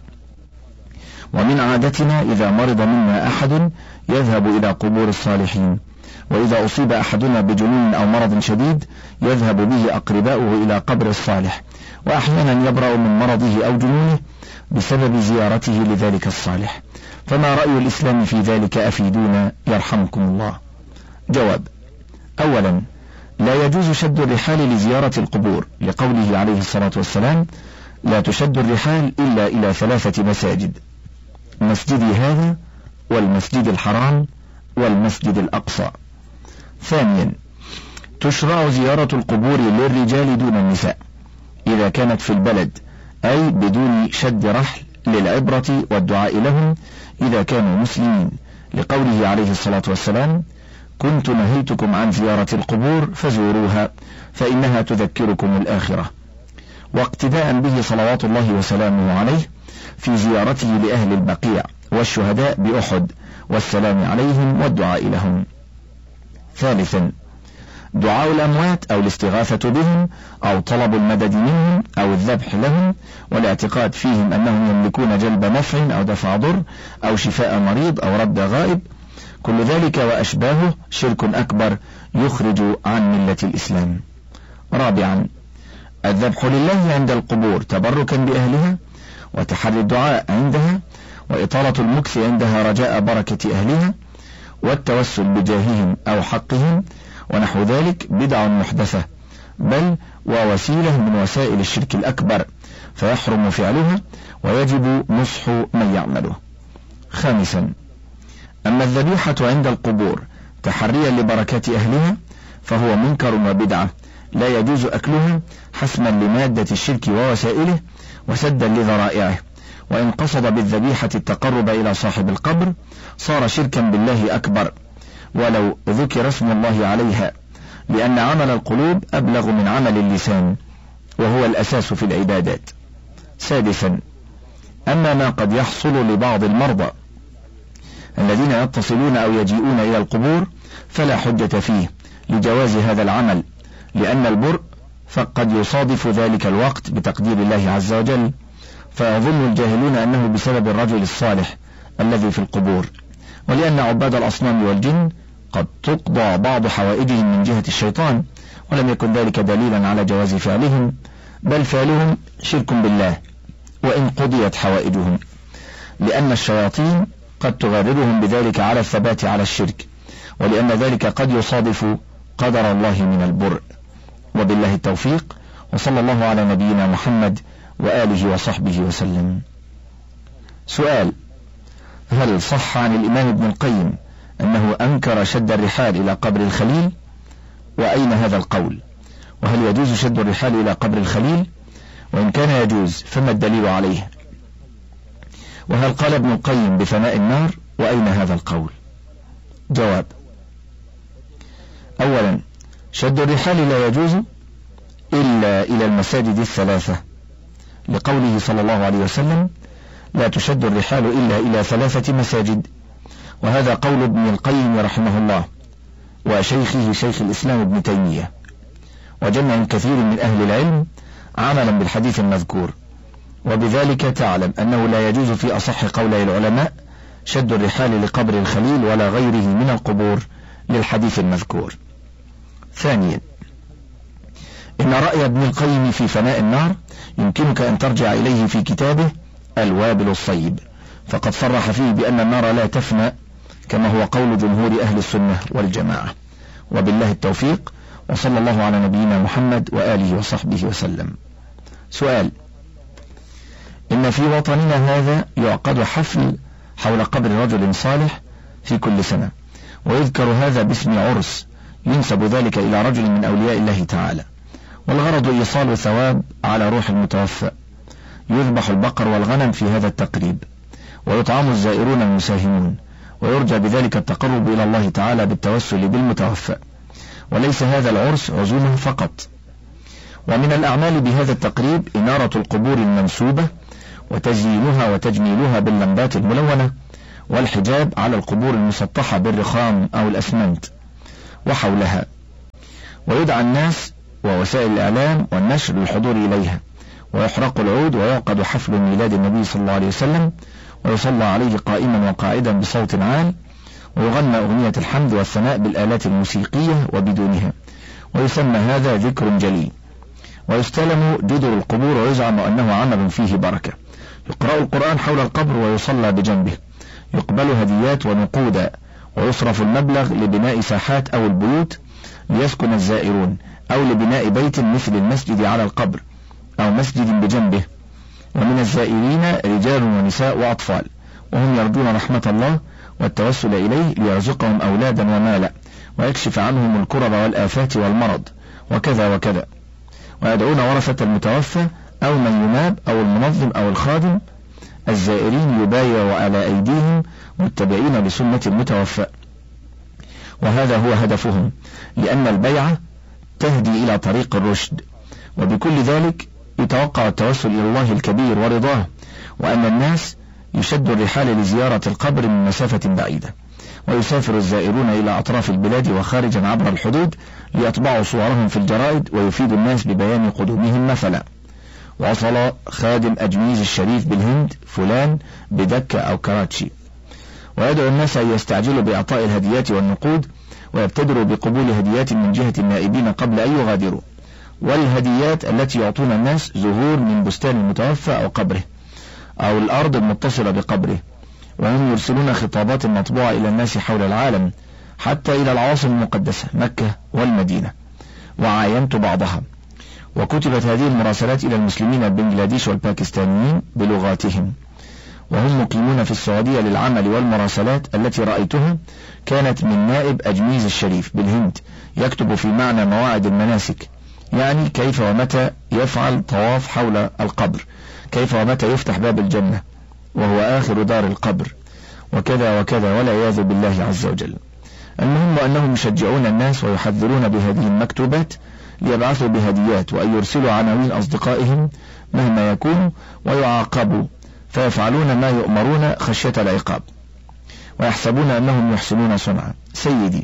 ومن عادتنا إذا مرض منا أحد يذهب إلى قبور الصالحين، وإذا أصيب أحدنا بجنون أو مرض شديد يذهب به أقرباؤه إلى قبر الصالح، وأحيانا يبرأ من مرضه أو جنونه بسبب زيارته لذلك الصالح. فما رأي الإسلام في ذلك؟ أفيدونا يرحمكم الله. جواب: أولا، لا يجوز شد الرحال لزيارة القبور، لقوله عليه الصلاة والسلام: لا تشد الرحال إلا إلى ثلاثة مساجد: مسجدي هذا، والمسجد الحرام، والمسجد الأقصى. ثانيا، تشرع زيارة القبور للرجال دون النساء إذا كانت في البلد، أي بدون شد رحل، للعبرة والدعاء لهم إذا كانوا مسلمين، لقوله عليه الصلاة والسلام: كنت نهيتكم عن زيارة القبور فزوروها فإنها تذكركم الآخرة. واقتداء به صلوات الله وسلامه عليه في زيارته لأهل البقيع والشهداء بأحد والسلام عليهم والدعاء لهم. ثالثا، دعاء الأموات أو الاستغاثة بهم أو طلب المدد منهم أو الذبح لهم والاعتقاد فيهم أنهم يملكون جلب نفع أو دفع ضر أو شفاء مريض أو رد غائب، كل ذلك وأشباهه شرك أكبر يخرج عن ملة الإسلام. رابعا، الذبح لله عند القبور تبركا بأهلها وتحري الدعاء عندها وإطالة المكث عندها رجاء بركة أهلها والتوسل بجاههم أو حقهم ونحو ذلك بدع محدثة، بل ووسيلة من وسائل الشرك الأكبر، فيحرم فعلها ويجب نصح من يعمله. خامسا، أما الذبيحة عند القبور تحريا لبركة أهلها فهو منكر وبدعة لا يجوز أكلها حسما لمادة الشرك ووسائله وسدا لذرائعه، وإن قصد بالذبيحة التقرب إلى صاحب القبر صار شركا بالله أكبر ولو ذكر اسم الله عليها، لأن عمل القلوب أبلغ من عمل اللسان وهو الأساس في العبادات. سادسا، أما ما قد يحصل لبعض المرضى الذين يتصلون أو يجيئون إلى القبور فلا حجة فيه لجواز هذا العمل، لأن البرء فقد يصادف ذلك الوقت بتقدير الله عز وجل، فيظن الجاهلون أنه بسبب الرجل الصالح الذي في القبور، ولأن عباد الأصنام والجن قد تقضى بعض حوائجهم من جهة الشيطان، ولم يكن ذلك دليلا على جواز فعلهم، بل فعلهم شرك بالله وإن قضيت حوائجهم، لأن الشياطين قد تغررهم بذلك على الثبات على الشرك، ولأن ذلك قد يصادف قدر الله من البرء. وبالله التوفيق، وصلى الله على نبينا محمد وآله وصحبه وسلم. سؤال: هل صح عن الإمام ابن القيم أنه أنكر شد الرحال إلى قبر الخليل؟ وأين هذا القول؟ وهل يجوز شد الرحال إلى قبر الخليل؟ وإن كان يجوز فما الدليل عليه؟ وهل قال ابن القيم بفناء النار؟ وأين هذا القول؟ جواب: أولا، شد الرحال لا يجوز إلا إلى المساجد الثلاثة، لقوله صلى الله عليه وسلم: لا تشد الرحال إلا إلى ثلاثة مساجد، وهذا قول ابن القيم رحمه الله وشيخه شيخ الإسلام ابن تيمية وجمع كثير من أهل العلم عملا بالحديث المذكور، وبذلك تعلم أنه لا يجوز في أصح قولي العلماء شد الرحال لقبر الخليل ولا غيره من القبور للحديث المذكور. ثانيا، إن رأي ابن القيم في فناء النار يمكنك أن ترجع إليه في كتابه الوابل الصيب، فقد صرح فيه بأن النار لا تفنى كما هو قول جمهور أهل السنة والجماعة. وبالله التوفيق، وصلى الله على نبينا محمد وآله وصحبه وسلم. سؤال: إن في وطننا هذا يعقد حفل حول قبر رجل صالح في كل سنة، ويذكر هذا باسم عرس ينسب ذلك إلى رجل من أولياء الله تعالى، والغرض إيصال ثواب على روح المتوفى، يذبح البقر والغنم في هذا التقريب، ويطعم الزائرون المساهمون، ويرجى بذلك التقرب إلى الله تعالى بالتوسل بالمتوفى، وليس هذا العرس عزومة فقط. ومن الأعمال بهذا التقريب إنارة القبور المنسوبة وتزيينها وتجميلها باللمبات الملونة، والحجاب على القبور المسطحة بالرخام أو الأسمنت وحولها، ويدعى الناس ووسائل الإعلام والنشر للحضور إليها، ويحرق العود ويعقد حفل ميلاد النبي صلى الله عليه وسلم، ويصلى عليه قائما وقاعدا بصوت عال، ويغنى أغنية الحمد والثناء بالآلات الموسيقية وبدونها، ويسمى هذا ذكر جلي. ويستلم جدر القبور ويزعم أنه عمل فيه بركة. يقرأ القرآن حول القبر ويصلى بجنبه، يقبل هديات ونقودا، ويصرف المبلغ لبناء ساحات أو البيوت ليسكن الزائرون، أو لبناء بيت مثل المسجد على القبر أو مسجد بجنبه. ومن الزائرين رجال ونساء وأطفال، وهم يرجون رحمة الله والتوسل إليه ليرزقهم أولادا ومالا، ويكشف عنهم الكرب والآفات والمرض وكذا وكذا. ويدعون ورثة المتوفى أو من يناب أو المنظم أو الخادم الزائرين يبايعوا على أيديهم متبعين لسنة المتوفى، وهذا هو هدفهم، لأن البيعة تهدي إلى طريق الرشد. وبكل ذلك يتوقع التوسل إلى الله الكبير ورضاه، وأن الناس يشد الرحال لزيارة القبر من مسافة بعيدة، ويسافر الزائرون إلى أطراف البلاد وخارجا عبر الحدود ليطبعوا صورهم في الجرائد ويفيدوا الناس ببيان قدومهم مثلا. وصل خادم أجميز الشريف بالهند فلان بدكة أو كراتشي، ويدعو الناس أن يستعجلوا بإعطاء الهديات والنقود، ويبتدروا بقبول هديات من جهة النائبين قبل أن يغادروا. والهديات التي يعطون الناس زهور من بستان المتوفى أو قبره أو الأرض المتصلة بقبره، وهم يرسلون خطابات مطبوعة إلى الناس حول العالم حتى إلى العواصم المقدسة مكة والمدينة، وعاينت بعضها. وكتبت هذه المراسلات إلى المسلمين بنجلاديش والباكستانيين بلغاتهم، وهم مقيمون في السعودية للعمل. والمراسلات التي رأيتها كانت من نائب أجميز الشريف بالهند يكتب في معنى مواعيد المناسك، يعني كيف ومتى يفعل طواف حول القبر، كيف ومتى يفتح باب الجنة وهو آخر دار القبر، وكذا وكذا، والعياذ بالله عز وجل. المهم أنهم يشجعون الناس ويحذرون بهذه المكتوبات ليبعثوا بهديات، وأن يرسلوا عناوين أصدقائهم مهما يكون، ويعاقبوا فيفعلون ما يؤمرون خشية العقاب، ويحسبون أنهم يحسنون صنعا. سيدي،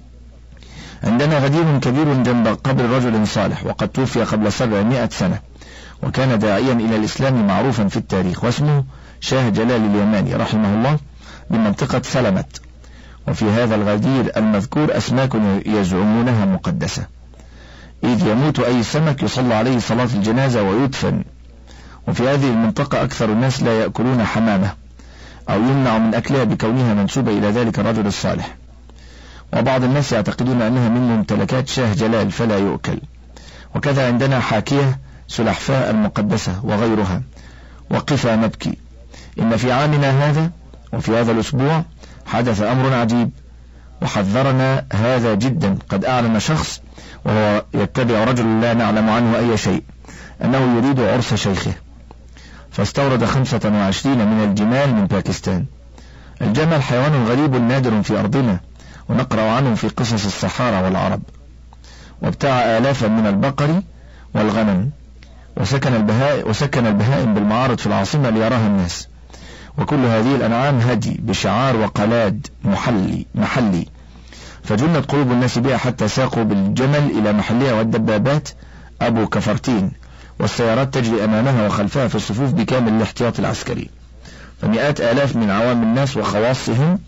عندنا غدير كبير جنب قبر رجل صالح، وقد توفي قبل سبعمائة سنة، وكان داعيا إلى الإسلام معروفا في التاريخ، واسمه شاه جلال اليماني رحمه الله بمنطقة سلمت. وفي هذا الغدير المذكور أسماك يزعمونها مقدسة، إذ يموت أي سمك يصلى عليه صلاة الجنازة ويدفن. وفي هذه المنطقة أكثر الناس لا يأكلون حمامة، أو يمنع من أكلها بكونها منسوبة إلى ذلك الرجل الصالح، وبعض الناس يعتقدون أنها من ممتلكات شاه جلال فلا يؤكل. وكذا عندنا حاكية سلحفاء المقدسة وغيرها. وقفا نبكي، إن في عامنا هذا وفي هذا الأسبوع حدث أمر عجيب، وحذرنا هذا جدا. قد أعلن شخص وهو يتبع رجل لا نعلم عنه أي شيء أنه يريد عرس شيخه، فاستورد خمسة وعشرين من الجمال من باكستان. الجمل حيوان غريب نادر في أرضنا، ونقرأ عنه في قصص الصحارى والعرب. وابتاع آلافا من البقر والغنم، وسكن البهائم, وسكن البهائم بالمعارض في العاصمة ليراها الناس. وكل هذه الأنعام هدي بشعار وقلاد محلي محلي فجنت قلوب الناس بها حتى ساقوا بالجمل إلى محلها، والدبابات أبو كفرتين والسيارات تجري أمامها وخلفها في الصفوف بكامل الاحتياط العسكري. فمئات آلاف من عوام الناس وخواصهم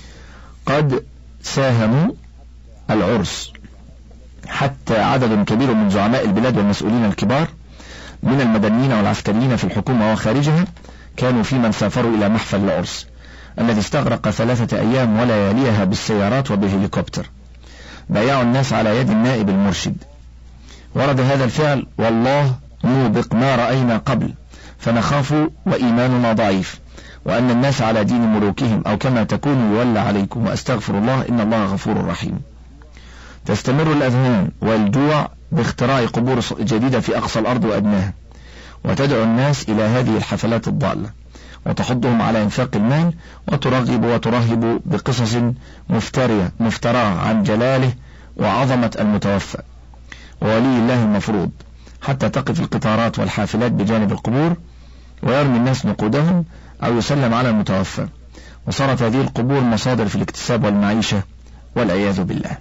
قد ساهموا العرس، حتى عدد كبير من زعماء البلاد والمسؤولين الكبار من المدنيين والعسكريين في الحكومة وخارجها كانوا في من سافروا إلى محفل العرس الذي استغرق ثلاثة أيام ولياليها بالسيارات وبهليكوبتر. بايعوا الناس على يد النائب المرشد. ورد هذا الفعل والله موبق ما رأينا قبل، فنخاف وإيماننا ضعيف، وأن الناس على دين ملوكهم، أو كما تكونوا يولى عليكم، وأستغفر الله إن الله غفور رحيم. تستمر الأذهان والجوع باختراع قبور جديدة في أقصى الأرض وأدناها، وتدعو الناس إلى هذه الحفلات الضالة، وتحضهم على إنفاق المال، وترغب وترهب بقصص مفترية مفتراه عن جلاله وعظمة المتوفى وولي الله المفروض، حتى تقف القطارات والحافلات بجانب القبور ويرمي الناس نقودهم أو يسلم على المتوفى، وصارت هذه القبور مصادر في الاكتساب والمعيشة والعياذ بالله.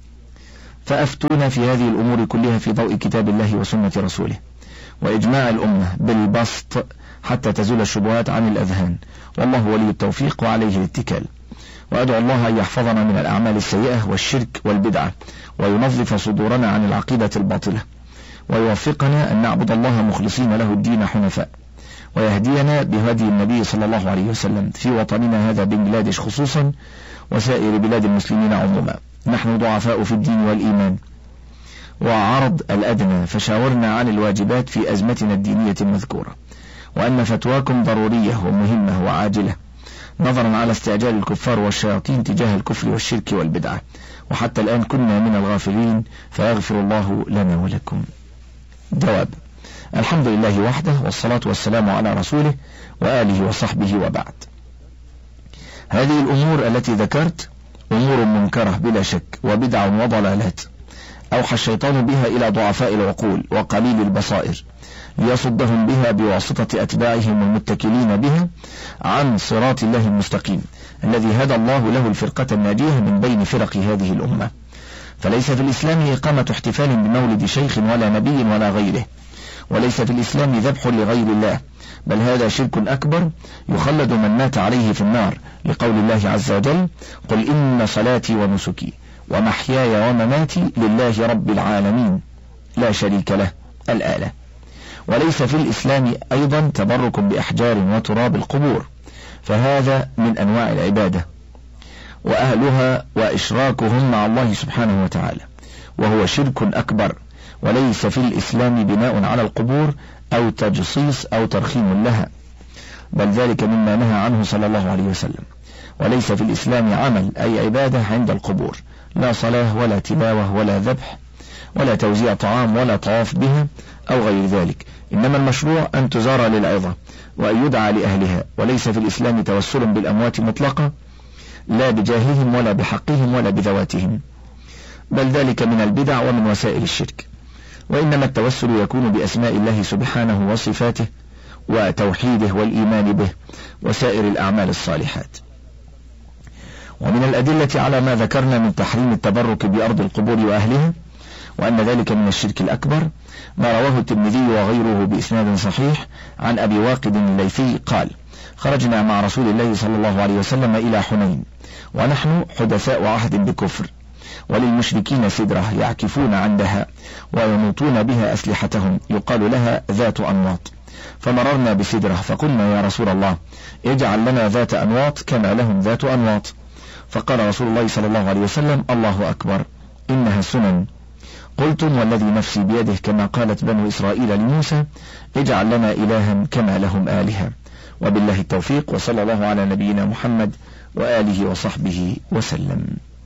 فأفتونا في هذه الأمور كلها في ضوء كتاب الله وسنة رسوله، وإجماع الأمة بالبسط حتى تزول الشبهات عن الأذهان، والله ولي التوفيق وعليه الاتكال. وأدعو الله أن يحفظنا من الأعمال السيئة والشرك والبدعة، وينظف صدورنا عن العقيدة الباطلة، ويوفقنا أن نعبد الله مخلصين له الدين حنفاء، ويهدينا بهدي النبي صلى الله عليه وسلم في وطننا هذا بنجلاديش خصوصا وسائر بلاد المسلمين عموما. نحن ضعفاء في الدين والإيمان وعرض الأدنى، فشاورنا عن الواجبات في أزمتنا الدينية المذكورة، وأن فتواكم ضرورية ومهمة وعاجلة نظرا على استعجال الكفار والشياطين تجاه الكفر والشرك والبدعة، وحتى الآن كنا من الغافلين، فيغفر الله لنا ولكم. جواب: الحمد لله وحده، والصلاة والسلام على رسوله وآله وصحبه، وبعد. هذه الأمور التي ذكرت أمور منكرة بلا شك، وبدع وضلالات أوحى الشيطان بها إلى ضعفاء العقول وقليل البصائر ليصدهم بها بواسطة أتباعهم المتكلين بها عن صراط الله المستقيم الذي هدى الله له الفرقة الناجية من بين فرق هذه الأمة. فليس في الإسلام إقامة احتفال بمولد شيخ ولا نبي ولا غيره، وليس في الإسلام ذبح لغير الله، بل هذا شرك أكبر يخلد من مات عليه في النار، لقول الله عز وجل: قل إن صلاتي ونسكي ومحياي ومماتي لله رب العالمين لا شريك له، الآية. وليس في الإسلام أيضا تبرك بأحجار وتراب القبور، فهذا من أنواع العبادة وأهلها وإشراكهم مع الله سبحانه وتعالى، وهو شرك أكبر. وليس في الإسلام بناء على القبور أو تجصيص أو ترخيم لها، بل ذلك مما نهى عنه صلى الله عليه وسلم. وليس في الإسلام عمل أي عبادة عند القبور، لا صلاة ولا تلاوة ولا ذبح ولا توزيع طعام ولا طواف بها أو غير ذلك، إنما المشروع أن تزار للعظة وأن يدعى لأهلها. وليس في الإسلام توسل بالأموات مطلقة، لا بجاههم ولا بحقهم ولا بذواتهم، بل ذلك من البدع ومن وسائل الشرك. وإنما التوسل يكون بأسماء الله سبحانه وصفاته وتوحيده والإيمان به وسائر الأعمال الصالحات. ومن الأدلة على ما ذكرنا من تحريم التبرك بأرض القبور وأهلها وأن ذلك من الشرك الأكبر ما رواه الترمذي وغيره بإسناد صحيح عن أبي واقد الليثي قال: خرجنا مع رسول الله صلى الله عليه وسلم إلى حنين ونحن حدثاء عهد بكفر، وللمشركين سدرة يعكفون عندها وينوطون بها أسلحتهم يقال لها ذات أنواط، فمررنا بسدرة فقلنا: يا رسول الله اجعل لنا ذات أنواط كما لهم ذات أنواط. فقال رسول الله صلى الله عليه وسلم: الله أكبر، إنها سنن. قلتم والذي نفسي بيده كما قالت بنو إسرائيل لموسى: اجعل لنا إلها كما لهم آلهة. وبالله التوفيق، وصلى الله على نبينا محمد وآله وصحبه وسلم.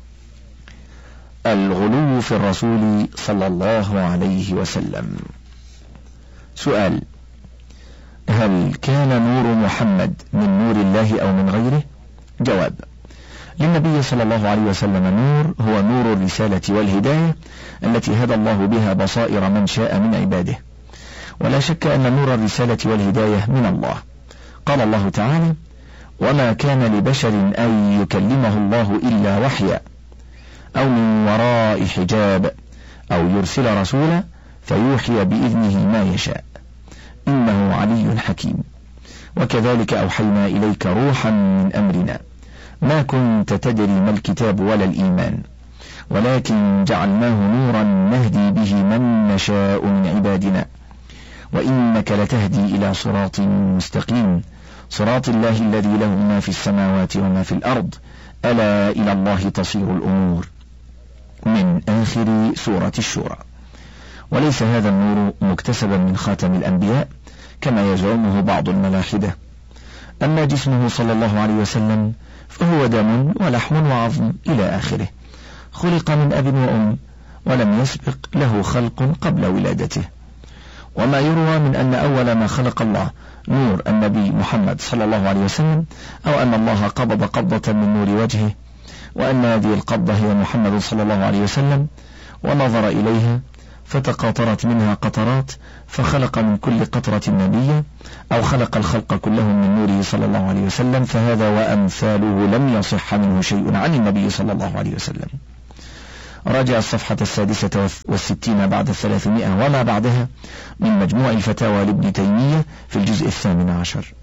الغلو في الرسول صلى الله عليه وسلم. سؤال: هل كان نور محمد من نور الله أو من غيره؟ جواب: للنبي صلى الله عليه وسلم نور هو نور الرسالة والهداية التي هدى الله بها بصائر من شاء من عباده، ولا شك أن نور الرسالة والهداية من الله. قال الله تعالى: وما كان لبشر أن يكلمه الله إلا وحيا أو من وراء حجاب أو يرسل رسولا فيوحي بإذنه ما يشاء إنه علي حكيم. وكذلك أوحينا إليك روحا من أمرنا ما كنت تدري ما الكتاب ولا الإيمان ولكن جعلناه نورا نهدي به من نشاء من عبادنا وإنك لتهدي إلى صراط مستقيم صراط الله الذي له ما في السماوات وما في الأرض ألا إلى الله تصير الأمور، من آخر سورة الشورى. وليس هذا النور مكتسبا من خاتم الأنبياء كما يزعمه بعض الملاحدة. أما جسمه صلى الله عليه وسلم فهو دم ولحم وعظم إلى آخره، خلق من أب وأم ولم يسبق له خلق قبل ولادته، وما يروى من أن أول ما خلق الله نور النبي محمد صلى الله عليه وسلم، أو أن الله قبض قبضة من نور وجهه، وأن هذه القبضة هي محمد صلى الله عليه وسلم، ونظر إليها فتقاطرت منها قطرات فخلق من كل قطرة نبيا، أو خلق الخلق كلهم من نوره صلى الله عليه وسلم، فهذا وأمثاله لم يصح منه شيء عن النبي صلى الله عليه وسلم. راجع الصفحة السادسة والستين بعد الثلاثمائة وما بعدها من مجموع الفتاوى لابن تيمية في الجزء الثامن عشر.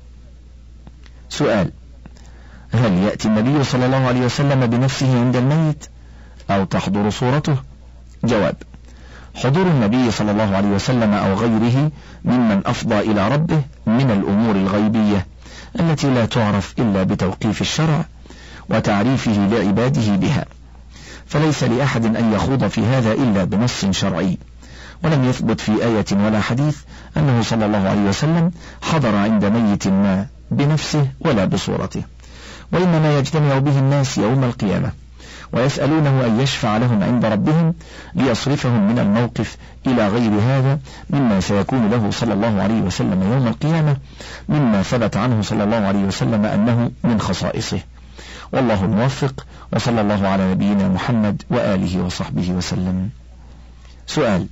سؤال: هل يأتي النبي صلى الله عليه وسلم بنفسه عند الميت أو تحضر صورته؟ جواب: حضور النبي صلى الله عليه وسلم أو غيره ممن أفضى إلى ربه من الأمور الغيبية التي لا تعرف إلا بتوقيف الشرع وتعريفه لعباده بها، فليس لأحد أن يخوض في هذا إلا بنص شرعي، ولم يثبت في آية ولا حديث أنه صلى الله عليه وسلم حضر عند ميت ما بنفسه ولا بصورته، وإنما يجتمع به الناس يوم القيامة ويسألونه أن يشفع لهم عند ربهم ليصرفهم من الموقف إلى غير هذا مما سيكون له صلى الله عليه وسلم يوم القيامة، مما ثبت عنه صلى الله عليه وسلم أنه من خصائصه. والله الموفق، وصلى الله على نبينا محمد وآله وصحبه وسلم. سؤال: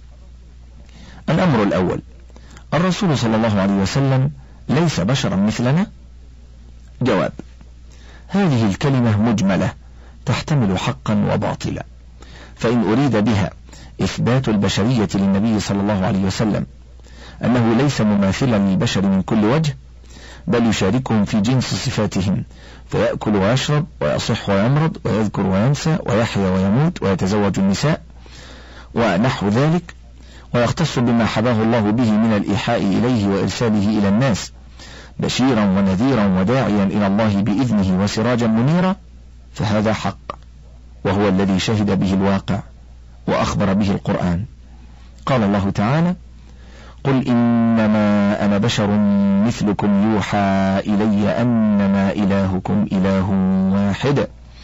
الأمر الأول: الرسول صلى الله عليه وسلم ليس بشرا مثلنا؟ جواب: هذه الكلمة مجملة تحتمل حقا وباطلا، فإن أريد بها إثبات البشرية للنبي صلى الله عليه وسلم أنه ليس مماثلا للبشر من كل وجه، بل يشاركهم في جنس صفاتهم، فيأكل ويشرب ويصح ويمرض ويذكر وينسى ويحيا ويموت ويتزوج النساء ونحو ذلك، ويختص بما حباه الله به من الإيحاء إليه وإرساله إلى الناس بشيرا ونذيرا وداعيا إلى الله بإذنه وسراجا منيرا، فهذا حق، وهو الذي شهد به الواقع وأخبر به القرآن. قال الله تعالى: قل إنما أنا بشر مثلكم يوحى إلي أنما إلهكم إله واحد،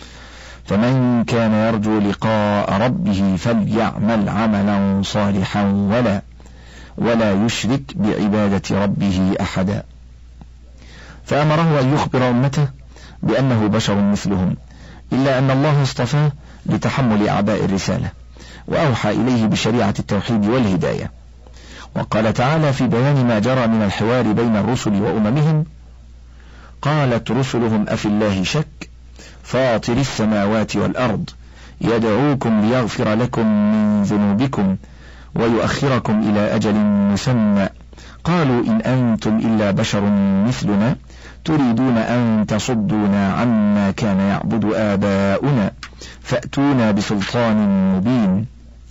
فمن كان يرجو لقاء ربه فليعمل عملا صالحا ولا ولا يشرك بعبادة ربه أحدا. فأمره أن يخبر أمته بأنه بشر مثلهم، إلا أن الله اصطفاه لتحمل أعباء الرسالة، وأوحى إليه بشريعة التوحيد والهداية. وقال تعالى في بيان ما جرى من الحوار بين الرسل وأممهم: قالت رسلهم أفي الله شك فاطر السماوات والأرض يدعوكم ليغفر لكم من ذنوبكم ويؤخركم إلى أجل مسمى قالوا إن أنتم إلا بشر مثلنا تريدون أن تصدونا عما كان يعبد آباؤنا فأتونا بسلطان مبين.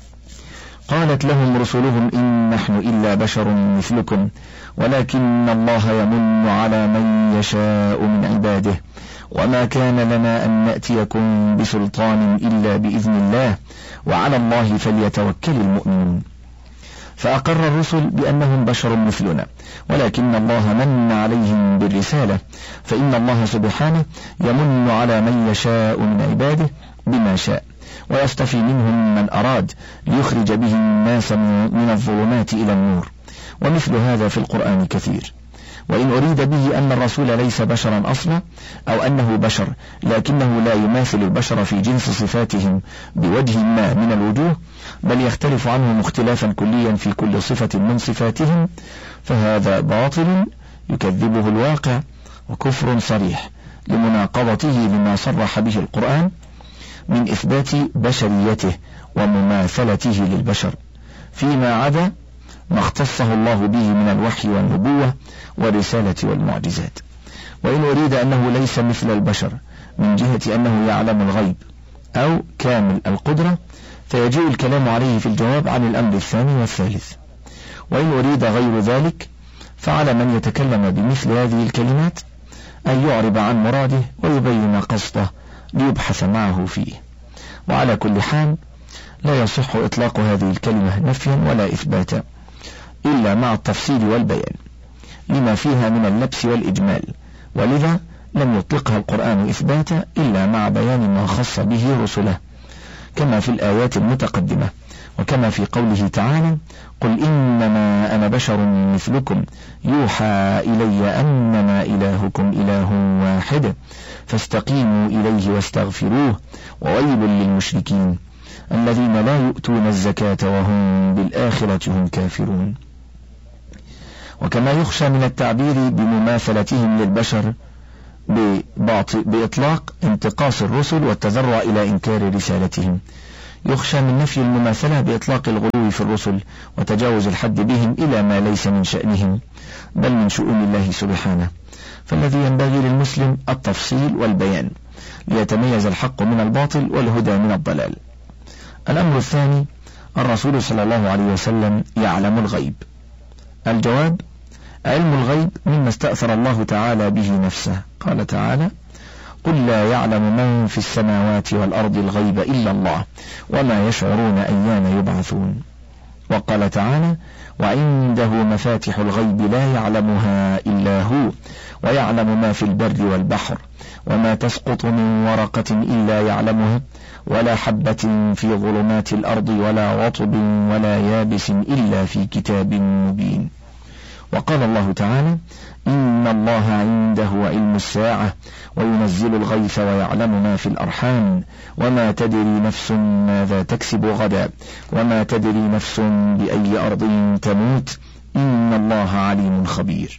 قالت لهم رسلهم إن نحن إلا بشر مثلكم ولكن الله يمن على من يشاء من عباده وما كان لنا أن نأتيكم بسلطان إلا بإذن الله وعلى الله فليتوكل المؤمنون. فأقر الرسل بأنهم بشر مثلنا، ولكن الله من عليهم بالرسالة، فإن الله سبحانه يمن على من يشاء من عباده بما شاء، ويصطفي منهم من أراد ليخرج به الناس من الظلمات إلى النور، ومثل هذا في القرآن كثير. وإن أريد به أن الرسول ليس بشرا أصلا أو أنه بشر لكنه لا يماثل البشر في جنس صفاتهم بوجه ما من الوجوه، بل يختلف عنهم اختلافا كليا في كل صفة من صفاتهم، فهذا باطل يكذبه الواقع وكفر صريح لمناقضته لما صرح به القرآن من إثبات بشريته ومماثلته للبشر فيما عدا ما اختصه الله به من الوحي والنبوة والرسالة والمعجزات. وإن أريد أنه ليس مثل البشر من جهة أنه يعلم الغيب أو كامل القدرة فيجيء الكلام عليه في الجواب عن الأمر الثاني والثالث. وإن أريد غير ذلك فعلى من يتكلم بمثل هذه الكلمات أن يعرب عن مراده ويبين قصده ليبحث معه فيه. وعلى كل حال لا يصح إطلاق هذه الكلمة نفيا ولا إثباتا إلا مع التفصيل والبيان لما فيها من اللبس والإجمال، ولذا لم يطلقها القرآن إثباتا إلا مع بيان ما خص به رسله كما في الآيات المتقدمة، وكما في قوله تعالى: قل إنما أنا بشر مثلكم يوحى إلي أنما إلهكم إله واحد فاستقيموا إليه واستغفروه وويل للمشركين الذين لا يؤتون الزكاة وهم بالآخرة هم كافرون. وكما يخشى من التعبير بمماثلتهم للبشر بإطلاق انتقاص الرسل والتذرع إلى إنكار رسالتهم، يخشى من نفي المماثلة بإطلاق الغلو في الرسل وتجاوز الحد بهم إلى ما ليس من شأنهم بل من شؤون الله سبحانه، فالذي ينبغي للمسلم التفصيل والبيان ليتميز الحق من الباطل والهدى من الضلال. الأمر الثاني: الرسول صلى الله عليه وسلم يعلم الغيب. الجواب: علم الغيب مما استأثر الله تعالى به نفسه، قال تعالى: قل لا يعلم من في السماوات والأرض الغيب إلا الله وما يشعرون أيان يبعثون. وقال تعالى: وعنده مفاتح الغيب لا يعلمها إلا هو ويعلم ما في البر والبحر وما تسقط من ورقة إلا يعلمها ولا حبة في ظلمات الأرض ولا رطب ولا يابس إلا في كتاب مبين. وقال الله تعالى: إن الله عنده علم الساعة وينزل الغيث ويعلم ما في الأرحام وما تدري نفس ماذا تكسب غدا وما تدري نفس بأي أرض تموت إن الله عليم خبير.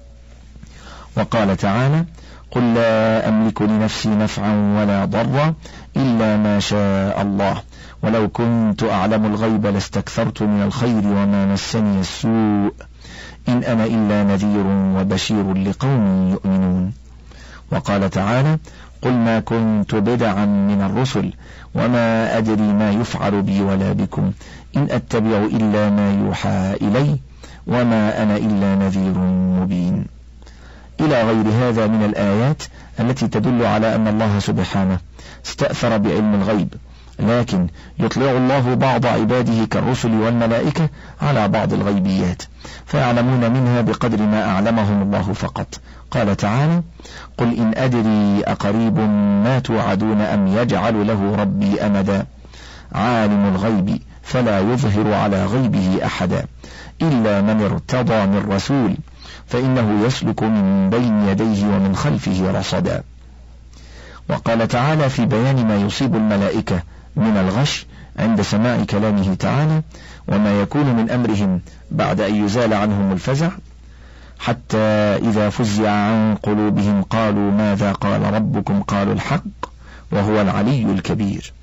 وقال تعالى: قل لا أملك لنفسي نفعا ولا ضرا إلا ما شاء الله ولو كنت أعلم الغيب لاستكثرت من الخير وما مسني السوء إن أنا إلا نذير وبشير لقوم يؤمنون. وقال تعالى: قل ما كنت بدعا من الرسل وما أدري ما يفعل بي ولا بكم إن أتبع إلا ما يوحى إلي وما أنا إلا نذير مبين، إلى غير هذا من الآيات التي تدل على أن الله سبحانه استأثر بعلم الغيب، لكن يطلع الله بعض عباده كالرسل والملائكة على بعض الغيبيات فيعلمون منها بقدر ما أعلمهم الله فقط. قال تعالى: قل إن أدري أقريب ما توعدون أم يجعل له ربي أمدا عالم الغيب فلا يظهر على غيبه أحدا إلا من ارتضى من رسول فإنه يسلك من بين يديه ومن خلفه رصدا. وقال تعالى في بيان ما يصيب الملائكة من الغش عند سماع كلامه تعالى وما يكون من أمرهم بعد أن يزال عنهم الفزع: حتى إذا فزع عن قلوبهم قالوا ماذا قال ربكم قالوا الحق وهو العلي الكبير.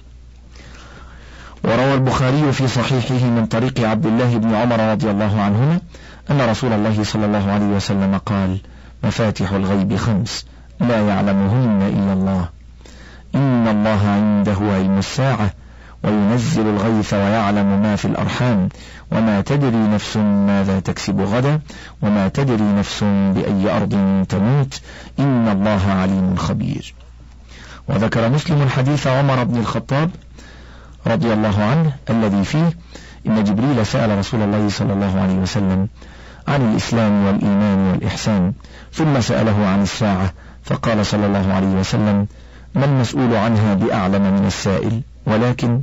وروى البخاري في صحيحه من طريق عبد الله بن عمر رضي الله عنهما أن رسول الله صلى الله عليه وسلم قال: مفاتح الغيب خمس لا يعلمهن إلا الله إن الله عنده علم الساعة وينزل الغيث ويعلم ما في الأرحام وما تدري نفس ماذا تكسب غدا وما تدري نفس بأي أرض تموت إن الله عليم خبير. وذكر مسلم حديث عمر بن الخطاب رضي الله عنه الذي فيه إن جبريل سأل رسول الله صلى الله عليه وسلم عن الإسلام والإيمان والإحسان ثم سأله عن الساعة فقال صلى الله عليه وسلم: ما المسؤول عنها بأعلم من السائل، ولكن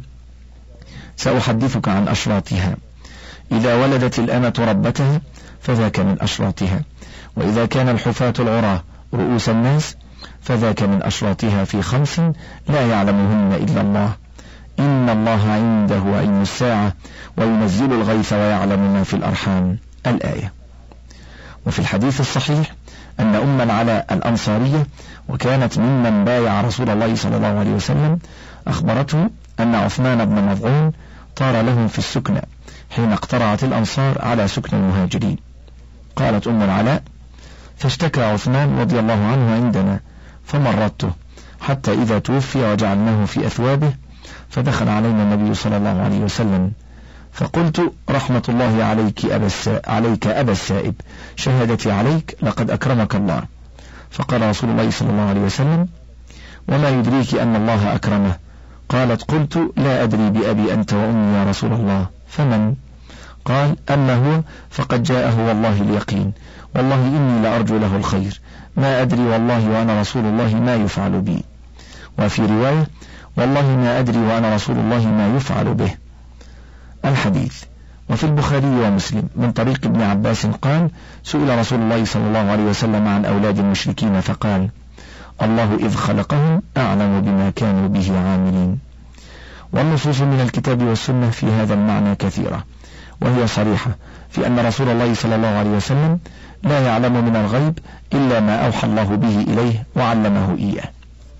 سأحدثك عن أشراطها. إذا ولدت الأمة ربتها فذاك من أشراطها، وإذا كان الحفاة العراة رؤوس الناس فذاك من أشراطها في خمس لا يعلمهن إلا الله إن الله عنده علم الساعة وينزل الغيث ويعلم ما في الأرحام الآية. وفي الحديث الصحيح أن أم العلاء الأنصارية وكانت ممن بايع رسول الله صلى الله عليه وسلم أخبرته أن عثمان بن مظعون طار لهم في السكنى حين اقترعت الأنصار على سكن المهاجرين. قالت أم العلاء: فاشتكى عثمان رضي الله عنه عندنا فمرضته حتى إذا توفي وجعلناه في أثوابه فدخل علينا النبي صلى الله عليه وسلم فقلت: رحمة الله عليك أبا عليك أبا السائب، شهادتي عليك لقد أكرمك الله. فقال رسول الله صلى الله عليه وسلم: وما يدريك أن الله أكرمه؟ قالت: قلت: لا أدري بأبي أنت وأمي يا رسول الله، فمن؟ قال: أما هو فقد جاءه والله اليقين، والله إني لأرجو له الخير، ما أدري والله وأنا رسول الله ما يفعل بي. وفي رواية: والله ما أدري وأنا رسول الله ما يفعل به. الحديث. وفي البخاري ومسلم من طريق ابن عباس قال: سئل رسول الله صلى الله عليه وسلم عن أولاد المشركين فقال: الله إذ خلقهم أعلم بما كانوا به عاملين. والنصوص من الكتاب والسنة في هذا المعنى كثيرة، وهي صريحة في أن رسول الله صلى الله عليه وسلم لا يعلم من الغيب إلا ما أوحى الله به إليه وعلمه إياه.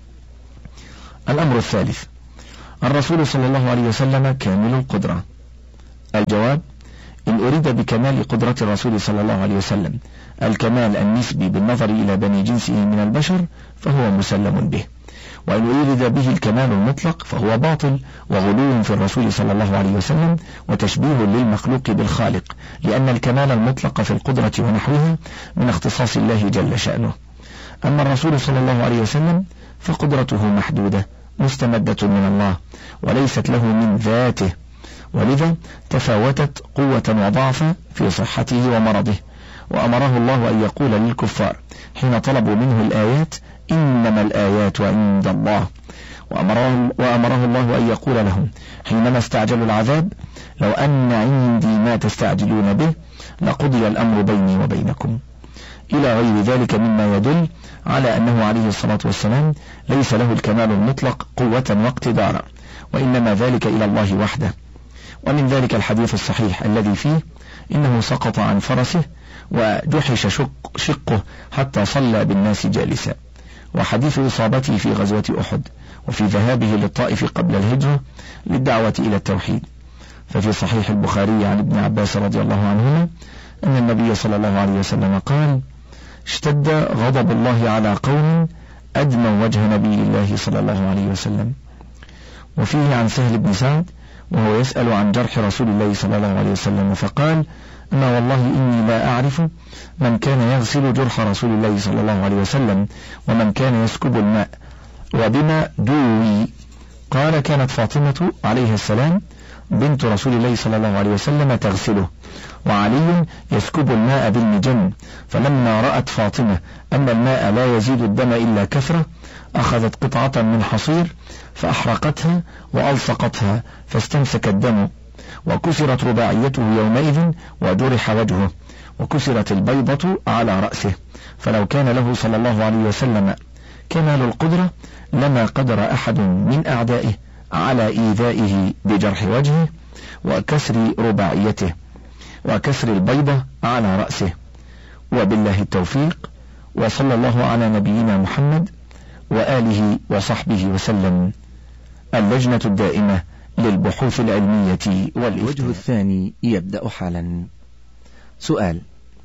الأمر الثالث: الرسول صلى الله عليه وسلم كامل القدرة. الجواب: إن أريد بكمال قدرة الرسول صلى الله عليه وسلم الكمال النسبي بالنظر إلى بني جنسه من البشر فهو مسلم به، وإن أريد به الكمال المطلق فهو باطل وغلو في الرسول صلى الله عليه وسلم وتشبيه للمخلوق بالخالق، لأن الكمال المطلق في القدرة ونحوها من اختصاص الله جل شأنه. أما الرسول صلى الله عليه وسلم فقدرته محدودة مستمدة من الله وليست له من ذاته، ولذا تفاوتت قوة وضعف في صحته ومرضه. وأمره الله أن يقول للكفار حين طلبوا منه الآيات: إنما الآيات عند الله. وأمره, وأمره الله أن يقول لهم حينما استعجلوا العذاب: لو أن عندي ما تستعجلون به لقضي الأمر بيني وبينكم، إلى غير ذلك مما يدل على أنه عليه الصلاة والسلام ليس له الكمال المطلق قوة واقتدارا، وإنما ذلك إلى الله وحده. ومن ذلك الحديث الصحيح الذي فيه: إنه سقط عن فرسه وجحش شق شقه حتى صلى بالناس جالسا. وحديث إصابته في غزوة أحد وفي ذهابه للطائف قبل الهجرة للدعوة إلى التوحيد. ففي صحيح البخاري عن ابن عباس رضي الله عنهما أن النبي صلى الله عليه وسلم قال: اشتد غضب الله على قوم أدموا وجه نبي الله صلى الله عليه وسلم. وفيه عن سهل بن سعد وهو يسأل عن جرح رسول الله صلى الله عليه وسلم فقال: أما والله إني لا أعرف من كان يغسل جرح رسول الله صلى الله عليه وسلم ومن كان يسكب الماء وبما دوي. قال: كانت فاطمة عليه السلام بنت رسول الله صلى الله عليه وسلم تغسله، وعلي يسكب الماء بالمجن، فلما رأت فاطمة أن الماء لا يزيد الدم إلا كثرة أخذت قطعة من حصير فأحرقتها وألصقتها فاستمسك الدم، وكسرت رباعيته يومئذ وجرح وجهه، وكسرت البيضة على رأسه. فلو كان له صلى الله عليه وسلم كمال القدرة لما قدر أحد من أعدائه على إيذائه بجرح وجهه وكسر رباعيته وكسر البيضة على رأسه. وبالله التوفيق، وصلى الله على نبينا محمد وآله وصحبه وسلم. اللجنة الدائمة للبحوث العلمية والإفتاء. الوجه الثاني يبدأ حالا. سؤال: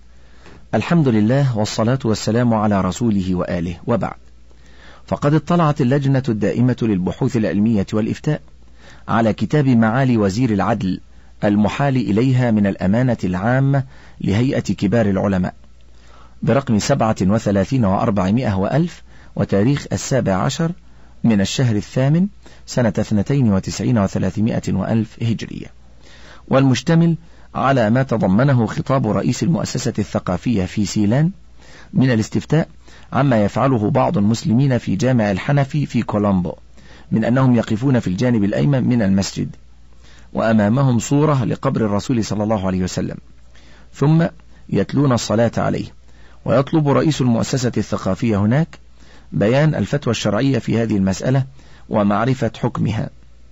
الحمد لله والصلاة والسلام على رسوله وآله، وبعد، فقد اطلعت اللجنة الدائمة للبحوث العلمية والإفتاء على كتاب معالي وزير العدل المحال إليها من الأمانة العامة لهيئة كبار العلماء برقم سبعة وثلاثين وأربعمائة وألف، وتاريخ السابع عشر من الشهر الثامن سنة اثنتين وتسعين وثلاثمائة وألف هجرية، والمشتمل على ما تضمنه خطاب رئيس المؤسسة الثقافية في سيلان من الاستفتاء عما يفعله بعض المسلمين في جامع الحنفي في كولومبو من أنهم يقفون في الجانب الأيمن من المسجد وأمامهم صورة لقبر الرسول صلى الله عليه وسلم، ثم يتلون الصلاة عليه. ويطلب رئيس المؤسسة الثقافية هناك بيان الفتوى الشرعية في هذه المسألة ومعرفة حكمها.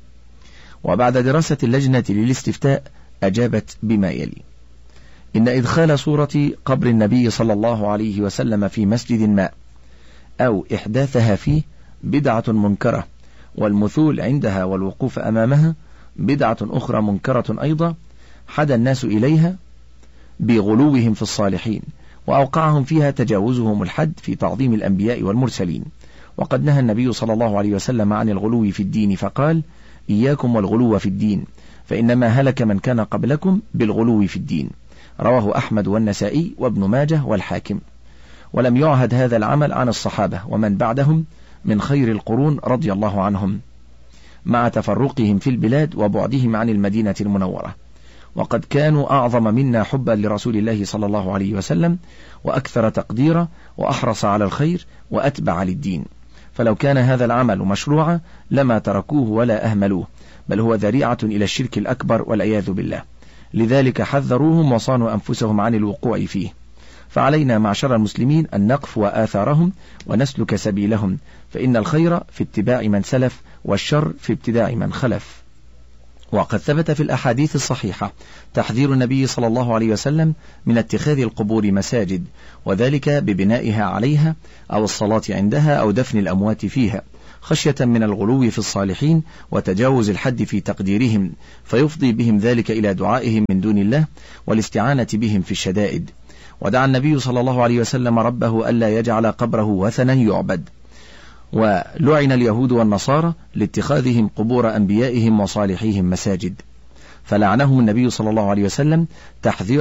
وبعد دراسة اللجنة للاستفتاء أجابت بما يلي: إن إدخال صورة قبر النبي صلى الله عليه وسلم في مسجد ما أو إحداثها فيه بدعة منكرة، والمثول عندها والوقوف أمامها بدعة أخرى منكرة أيضا، حدا الناس إليها بغلوهم في الصالحين، وأوقعهم فيها تجاوزهم الحد في تعظيم الأنبياء والمرسلين. وقد نهى النبي صلى الله عليه وسلم عن الغلو في الدين فقال: إياكم والغلو في الدين فإنما هلك من كان قبلكم بالغلو في الدين. رواه أحمد والنسائي وابن ماجه والحاكم. ولم يعهد هذا العمل عن الصحابة ومن بعدهم من خير القرون رضي الله عنهم، مع تفرقهم في البلاد وبعدهم عن المدينة المنورة، وقد كانوا أعظم منا حبا لرسول الله صلى الله عليه وسلم وأكثر تقديرا وأحرص على الخير وأتبع للدين. فلو كان هذا العمل مشروعا لما تركوه ولا أهملوه، بل هو ذريعة إلى الشرك الأكبر والعياذ بالله، لذلك حذروهم وصانوا أنفسهم عن الوقوع فيه. فعلينا معشر المسلمين أن نقفو آثارهم ونسلك سبيلهم، فإن الخير في اتباع من سلف والشر في ابتداع من خلف. وقد ثبت في الأحاديث الصحيحة تحذير النبي صلى الله عليه وسلم من اتخاذ القبور مساجد، وذلك ببنائها عليها أو الصلاة عندها أو دفن الأموات فيها، خشية من الغلو في الصالحين وتجاوز الحد في تقديرهم، فيفضي بهم ذلك إلى دعائهم من دون الله والاستعانة بهم في الشدائد. ودعا النبي صلى الله عليه وسلم ربه ألا يجعل قبره وثنا يعبد. ولعن اليهود والنصارى لاتخاذهم قبور أنبيائهم وصالحيهم مساجد، فلعنهم النبي صلى الله عليه وسلم تحذير